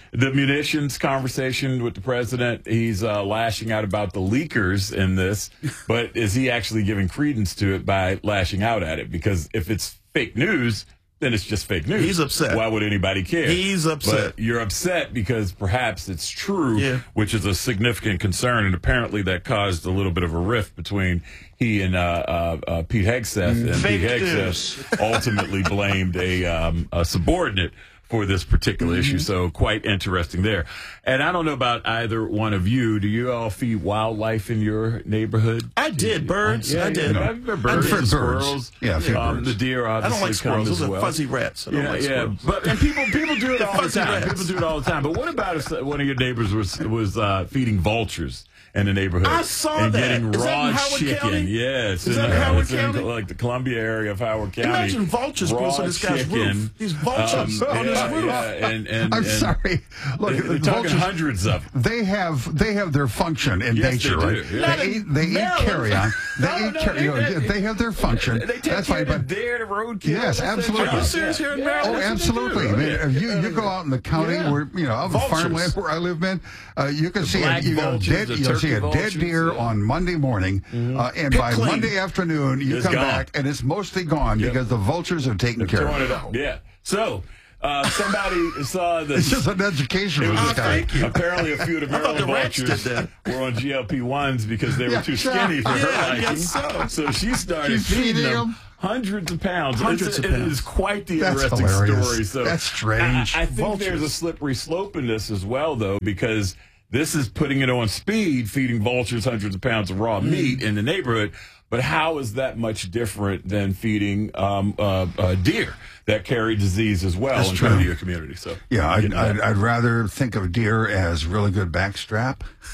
the munitions conversation with the president, he's uh, lashing out about the leakers in this, but is he actually giving credence to it by lashing out at it? Because if it's fake news, then it's just fake news.
He's upset.
Why would anybody care?
He's upset.
But you're upset because perhaps it's true,
yeah.
which is a significant concern, and apparently that caused a little bit of a rift between he and uh, uh, uh, Pete Hegseth, and
Fake
Pete
news.
Hegseth ultimately blamed a, um, a subordinate for this particular
Mm-hmm.
issue. So quite interesting there. And I don't know about either one of you. Do you all feed wildlife in your neighborhood?
I did. Birds.
Yeah,
I did.
Yeah,
I
birds,
fed
the squirrels.
birds. Yeah, I feed
um,
birds.
The deer
I
obviously
don't like
come
squirrels.
as
Those are
well.
fuzzy rats. I don't
yeah,
like
yeah.
squirrels.
But and people people do it
The
all the
fuzzy
time.
rats.
People do it all the time. But what about if one of your neighbors was was uh, feeding vultures in the neighborhood?
I saw
and
that.
getting
Is that
raw
in Howard
chicken.
County?
Yes,
Is
in,
that in
uh,
Howard
it's in,
County?
like the Columbia area of Howard County.
Imagine vultures
raw
grows on this guy's
chicken.
roof. These vultures on his
yeah,
roof.
yeah, and, and,
I'm
and
sorry. Look,
they, they're
the
talking
vultures-
hundreds of them.
They have they have their function in
Yes,
nature,
they
right?
do, yeah.
They eat they eat
Maryland.
carrion. They
No,
eat
no,
car-
they-
you know,
they-
they have their function.
They take
That's
care
fine,
of the
but
deer, the roadkill.
Yes,
That's their
absolutely.
job.
Are you serious here in Maryland?
oh,
That's what they
absolutely.
do.
I mean,
Yeah.
if you, you go out in the county
Yeah.
where you know, out of the
Vultures.
farmland where I live in, uh, you can see a,
black
you know,
vultures,
dead,
the
you'll see a
turkey
dead
vultures,
deer
yeah. Mm-hmm.
on Monday morning, uh, and
Pick
by
clean.
Monday afternoon you
It's
come
gone.
back and it's mostly gone
Yep.
because the vultures have taken
They're
care
throwing
of
it
it.
out. Yeah. So uh, somebody saw the.
It's just an education for
It
this
was-
guy.
Apparently, a few of the
I thought
Maryland
the rats
vultures
did that.
were on G L P ones because they were
Yeah.
too skinny for her
Yeah, I
liking.
guess so.
So she started
She's
feeding
feeding
them
them.
hundreds of pounds.
Hundreds
It's-
of
It
pounds.
is quite the
That's
interesting
hilarious.
story. So
That's strange.
I, I think
Vultures.
there's a slippery slope in this as well, though, because this is putting it on speed, feeding vultures hundreds of pounds of raw meat in the neighborhood. But how is that much different than feeding um, uh, uh, deer that carry disease as well
That's
and
true.
come to your community? So
Yeah, I'd,
you know,
I'd, I'd rather think of deer as really good backstrap.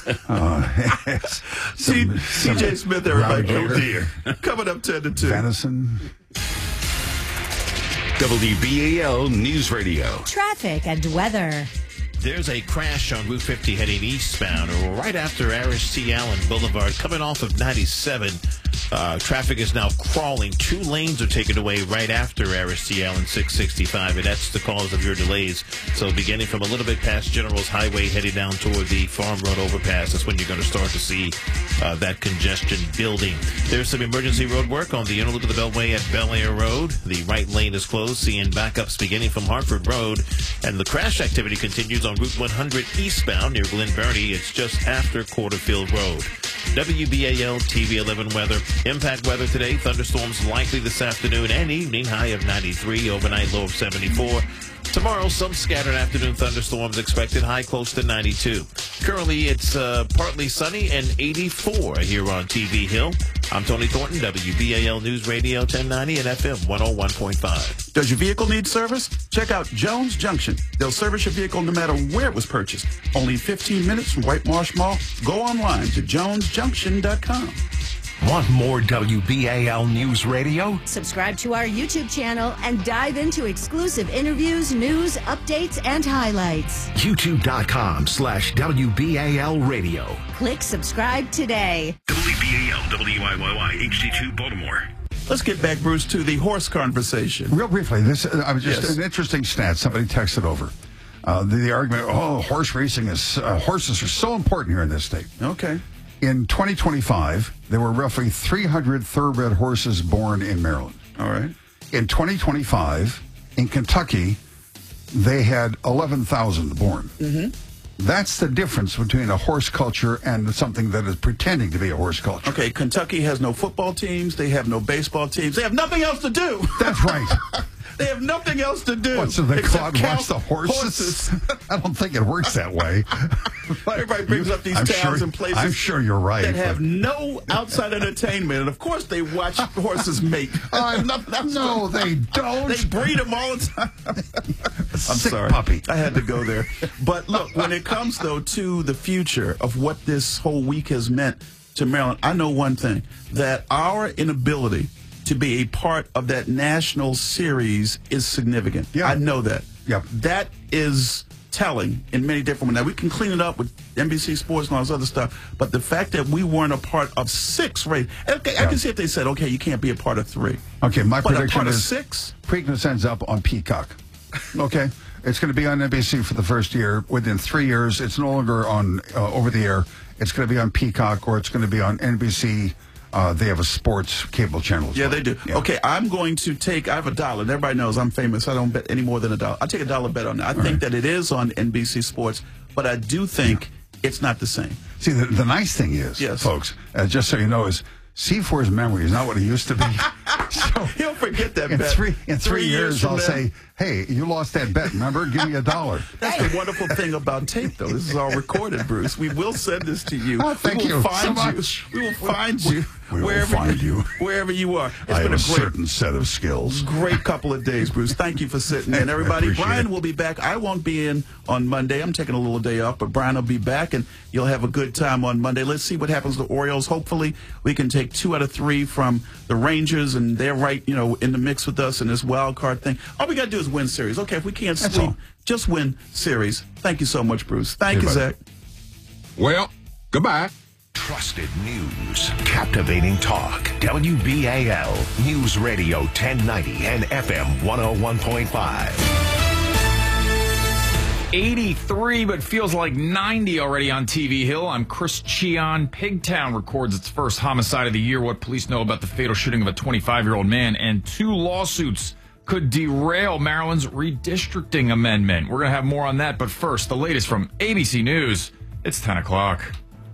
Uh,
C-
some-
C J
some
Smith, everybody,
round
go
deer.
deer. Coming up ten to two.
Venison.
W B A L News Radio.
Traffic and weather.
There's a crash on Route fifty heading eastbound, or right after Arish T. Allen Boulevard, coming off of ninety-seven. Uh, traffic is now crawling. Two lanes are taken away right after Arish T. Allen six sixty-five, and that's the cause of your delays. So beginning from a little bit past General's Highway, heading down toward the Farm Road overpass, that's when you're going to start to see uh, that congestion building. There's some emergency road work on the inner loop of the Beltway at Bel Air Road. The right lane is closed, seeing backups beginning from Hartford Road, and the crash activity continues on Route one hundred eastbound near Glen Burnie. It's just after Quarterfield Road. W B A L T V eleven weather. Impact weather today. Thunderstorms likely this afternoon and evening. High of ninety-three. Overnight low of seventy-four. Tomorrow, some scattered afternoon thunderstorms expected. High close to ninety-two. Currently, it's uh, partly sunny and eighty-four here on T V Hill. I'm Tony Thornton, W B A L News Radio ten ninety and F M one oh one point five.
Does your vehicle need service? Check out Jones Junction. They'll service your vehicle no matter where it was purchased. Only fifteen minutes from White Marsh Mall. Go online to jones junction dot com.
Want more W B A L News Radio?
Subscribe to our YouTube channel and dive into exclusive interviews, news, updates, and highlights.
YouTube.com slash WBAL Radio.
Click subscribe today.
W B A L W I Y Y H D two Baltimore.
Let's get back, Bruce, to the horse conversation.
Real briefly, this uh, I was just
Yes.
an interesting stat. Somebody texted over. Uh, the, the argument, oh, horse racing is, uh, horses are so important here in this state.
Okay.
In twenty twenty-five, there were roughly three hundred thoroughbred horses born in Maryland.
All right.
In twenty twenty-five, in Kentucky, they had eleven thousand born.
Mm-hmm.
That's the difference between a horse culture and something that is pretending to be a horse culture.
Okay, Kentucky has no football teams. They have no baseball teams. They have nothing else to do.
That's right.
They have nothing else to do.
What, so they
except
go out and
count
watch the horses?
horses.
I don't think it works that way.
Everybody brings up these
I'm
towns
sure-
and places.
I'm sure you're right,
That have
but-
no outside entertainment, and of course they watch horses mate.
Uh,
Nothing else
no,
to-
they don't.
They breed them all the time. I'm
Sick
sorry,
puppy.
I had to go there. But look, when it comes though to the future of what this whole week has meant to Maryland, I know one thing: that our inability to be a part of that national series is significant.
Yeah.
I know that.
Yep.
That is telling in many different ways. Now, we can clean it up with N B C Sports and all this other stuff, but the fact that we weren't a part of six race, okay, I
Yeah.
can see if they said, okay, you can't be a part of three.
Okay, my
But a
prediction
part of
is
six?
Preakness ends up on Peacock. Okay? It's going to be on N B C for the first year. Within three years, it's no longer on uh, over the air. It's going to be on Peacock, or it's going to be on N B C. Uh, they have a sports cable channel.
Yeah, they do. Yeah. Okay, I'm going to take, I have a dollar. And everybody knows I'm famous. I don't bet any more than a dollar. I'll take a dollar bet on that. I All think right. that it is on N B C Sports, but I do think yeah. it's not the same.
See, the, the nice thing is, yes. folks, uh, just so you know, is C four's memory is not what it used to be. So
he'll forget that
in
bet.
Three, in three, three years,
years
I'll
now.
say, hey, you lost that bet, remember? Give me a dollar.
That's the wonderful thing about tape, though. This is all recorded, Bruce. We will send this to you.
Oh, thank
we will
you
find
so
you.
much.
We will find you.
We will
wherever
find you.
Wherever you are. It's
I
been
have
a
a
great,
certain set of skills.
Great couple of days, Bruce. Thank you for sitting in. Everybody, Brian
it.
will be back. I won't be in on Monday. I'm taking a little day off, but Brian will be back, and you'll have a good time on Monday. Let's see what happens to the Orioles. Hopefully, we can take two out of three from the Rangers, and they're right, you know, in the mix with us in this wild card thing. All we got to do is win series. Okay, if we can't
That's
sleep,
all.
just win series. Thank you so much, Bruce. Thank
Hey,
you,
buddy.
Zach.
Well, goodbye. Trusted news, captivating talk. W B A L News Radio ten ninety and F M one oh one point five.
eighty-three, but feels like ninety already on T V Hill. I'm Chris Cheon. Pigtown records its first homicide of the year. What police know about the fatal shooting of a twenty-five-year-old man, and two lawsuits could derail Maryland's redistricting amendment. We're going to have more on that, but first, the latest from A B C News. It's ten o'clock.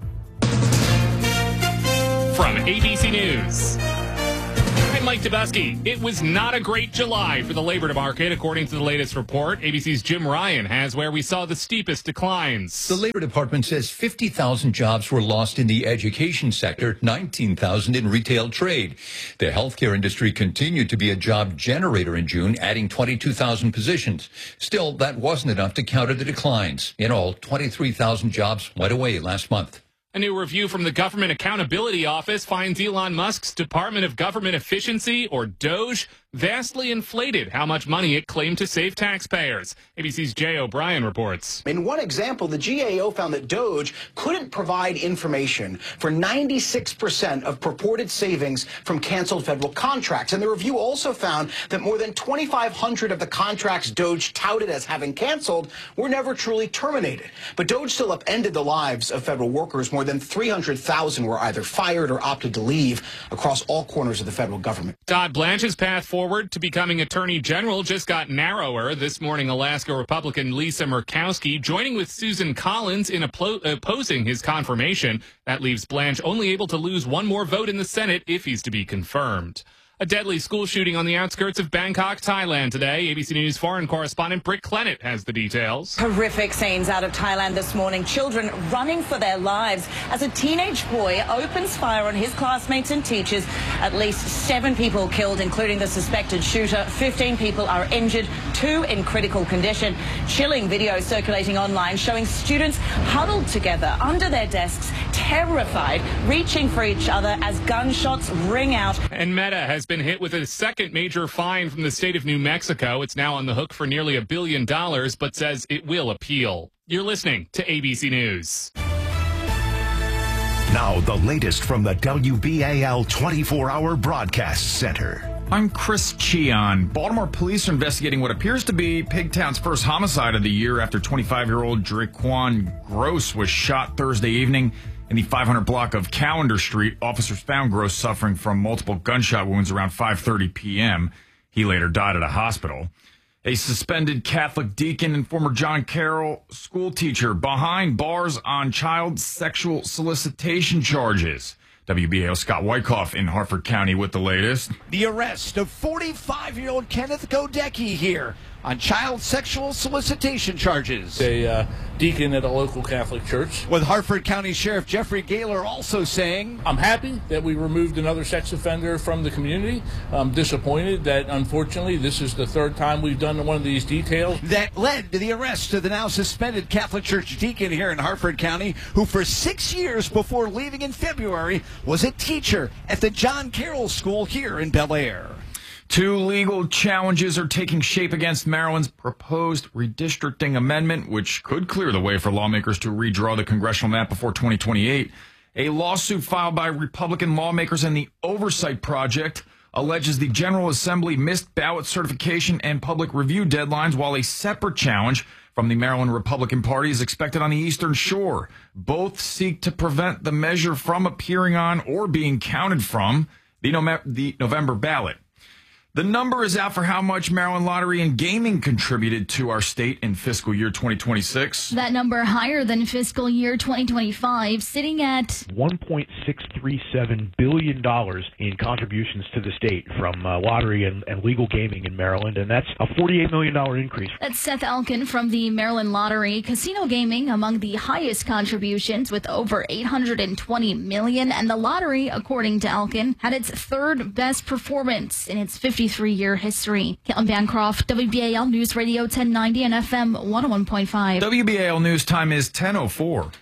From A B C News, I'm Mike Dubusky. It was not a great July for the labor market, according to the latest report. A B C's Jim Ryan has where we saw the steepest declines.
The Labor Department says fifty thousand jobs were lost in the education sector, nineteen thousand in retail trade. The healthcare industry continued to be a job generator in June, adding twenty-two thousand positions. Still, that wasn't enough to counter the declines. In all, twenty-three thousand jobs went away last month.
A new review from the Government Accountability Office finds Elon Musk's Department of Government Efficiency, or DOGE, vastly inflated how much money it claimed to save taxpayers. A B C's Jay O'Brien reports.
In one example, the G A O found that DOGE couldn't provide information for ninety-six percent of purported savings from canceled federal contracts. And the review also found that more than twenty-five hundred of the contracts DOGE touted as having canceled were never truly terminated. But DOGE still upended the lives of federal workers. More than three hundred thousand were either fired or opted to leave across all corners of the federal government.
Todd Blanche's path forward to becoming Attorney General just got narrower. This morning, Alaska Republican Lisa Murkowski joining with Susan Collins in oppo- opposing his confirmation. That leaves Blanche only able to lose one more vote in the Senate if he's to be confirmed. A deadly school shooting on the outskirts of Bangkok, Thailand today. A B C News foreign correspondent Britt Clennett has the details.
Horrific scenes out of Thailand this morning. Children running for their lives as a teenage boy opens fire on his classmates and teachers. At least seven people killed, including the suspected shooter. fifteen people are injured, two in critical condition. Chilling video circulating online showing students huddled together under their desks, terrified, reaching for each other as gunshots ring out.
And Meta has been hit with a second major fine from the state of New Mexico. It's now on the hook for nearly a billion dollars, but says it will appeal. You're listening to A B C News.
Now, the latest from the W B A L twenty-four hour Broadcast Center.
I'm Chris Cheon. Baltimore police are investigating what appears to be Pigtown's first homicide of the year after twenty-five-year-old Draquan Gross was shot Thursday evening in the five hundred block of Callender Street. Officers found Gross suffering from multiple gunshot wounds around five thirty p.m. He later died at a hospital. A suspended Catholic deacon and former John Carroll school teacher behind bars on child sexual solicitation charges. W B A L Scott Wyckoff in Harford County with the latest.
The arrest of forty-five-year-old Kenneth Godecki here on child sexual solicitation charges.
A uh, deacon at a local Catholic church.
With Harford County Sheriff Jeffrey Gaylor also saying,
I'm happy that we removed another sex offender from the community. I'm disappointed that, unfortunately, this is the third time we've done one of these details.
That led to the arrest of the now suspended Catholic Church deacon here in Harford County, who for six years before leaving in February was a teacher at the John Carroll School here in Bel Air.
Two legal challenges are taking shape against Maryland's proposed redistricting amendment, which could clear the way for lawmakers to redraw the congressional map before twenty twenty-eight. A lawsuit filed by Republican lawmakers and the Oversight Project alleges the General Assembly missed ballot certification and public review deadlines, while a separate challenge from the Maryland Republican Party is expected on the Eastern Shore. Both seek to prevent the measure from appearing on or being counted from the, Nome- the November ballot. The number is out for how much Maryland Lottery and Gaming contributed to our state in fiscal year twenty twenty-six.
That number higher than fiscal year twenty twenty-five, sitting at
one point six three seven billion dollars in contributions to the state from uh, lottery and, and legal gaming in Maryland, and that's a forty-eight million dollars increase.
That's Seth Elkin from the Maryland Lottery. Casino gaming among the highest contributions with over eight hundred twenty million dollars, and the lottery, according to Elkin, had its third best performance in its fifty-three-year history. Caitlin Bancroft, W B A L News Radio ten ninety and F M one oh one point five.
W B A L News time is ten oh four.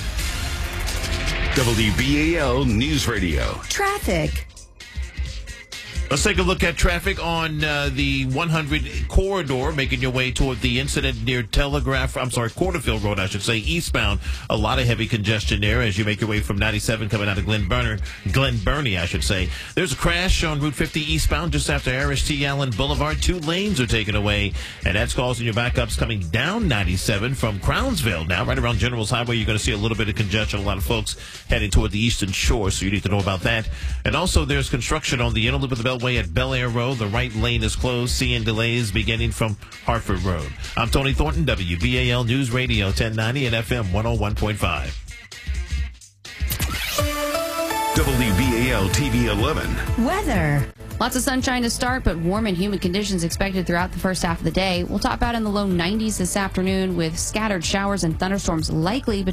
W B A L News Radio.
Traffic.
Let's take a look at traffic on uh, the one hundred corridor, making your way toward the incident near Telegraph, I'm sorry, Quarterfield Road, I should say, eastbound. A lot of heavy congestion there as you make your way from ninety-seven coming out of Glen Burner, Glen Burnie, I should say. There's a crash on Route fifty eastbound just after Harris T. Allen Boulevard. Two lanes are taken away, and that's causing your backups coming down ninety-seven from Crownsville. Now, right around General's Highway, you're going to see a little bit of congestion. A lot of folks heading toward the Eastern Shore, so you need to know about that. And also, there's construction on the inner loop of the Beltway at Bel Air Road. The right lane is closed, seeing delays beginning from Hartford Road. I'm Tony Thornton, W B A L News Radio ten ninety and F M one oh one point five.
W B A L T V eleven.
Weather.
Lots of sunshine to start, but warm and humid conditions expected throughout the first half of the day. We'll top out in the low nineties this afternoon with scattered showers and thunderstorms likely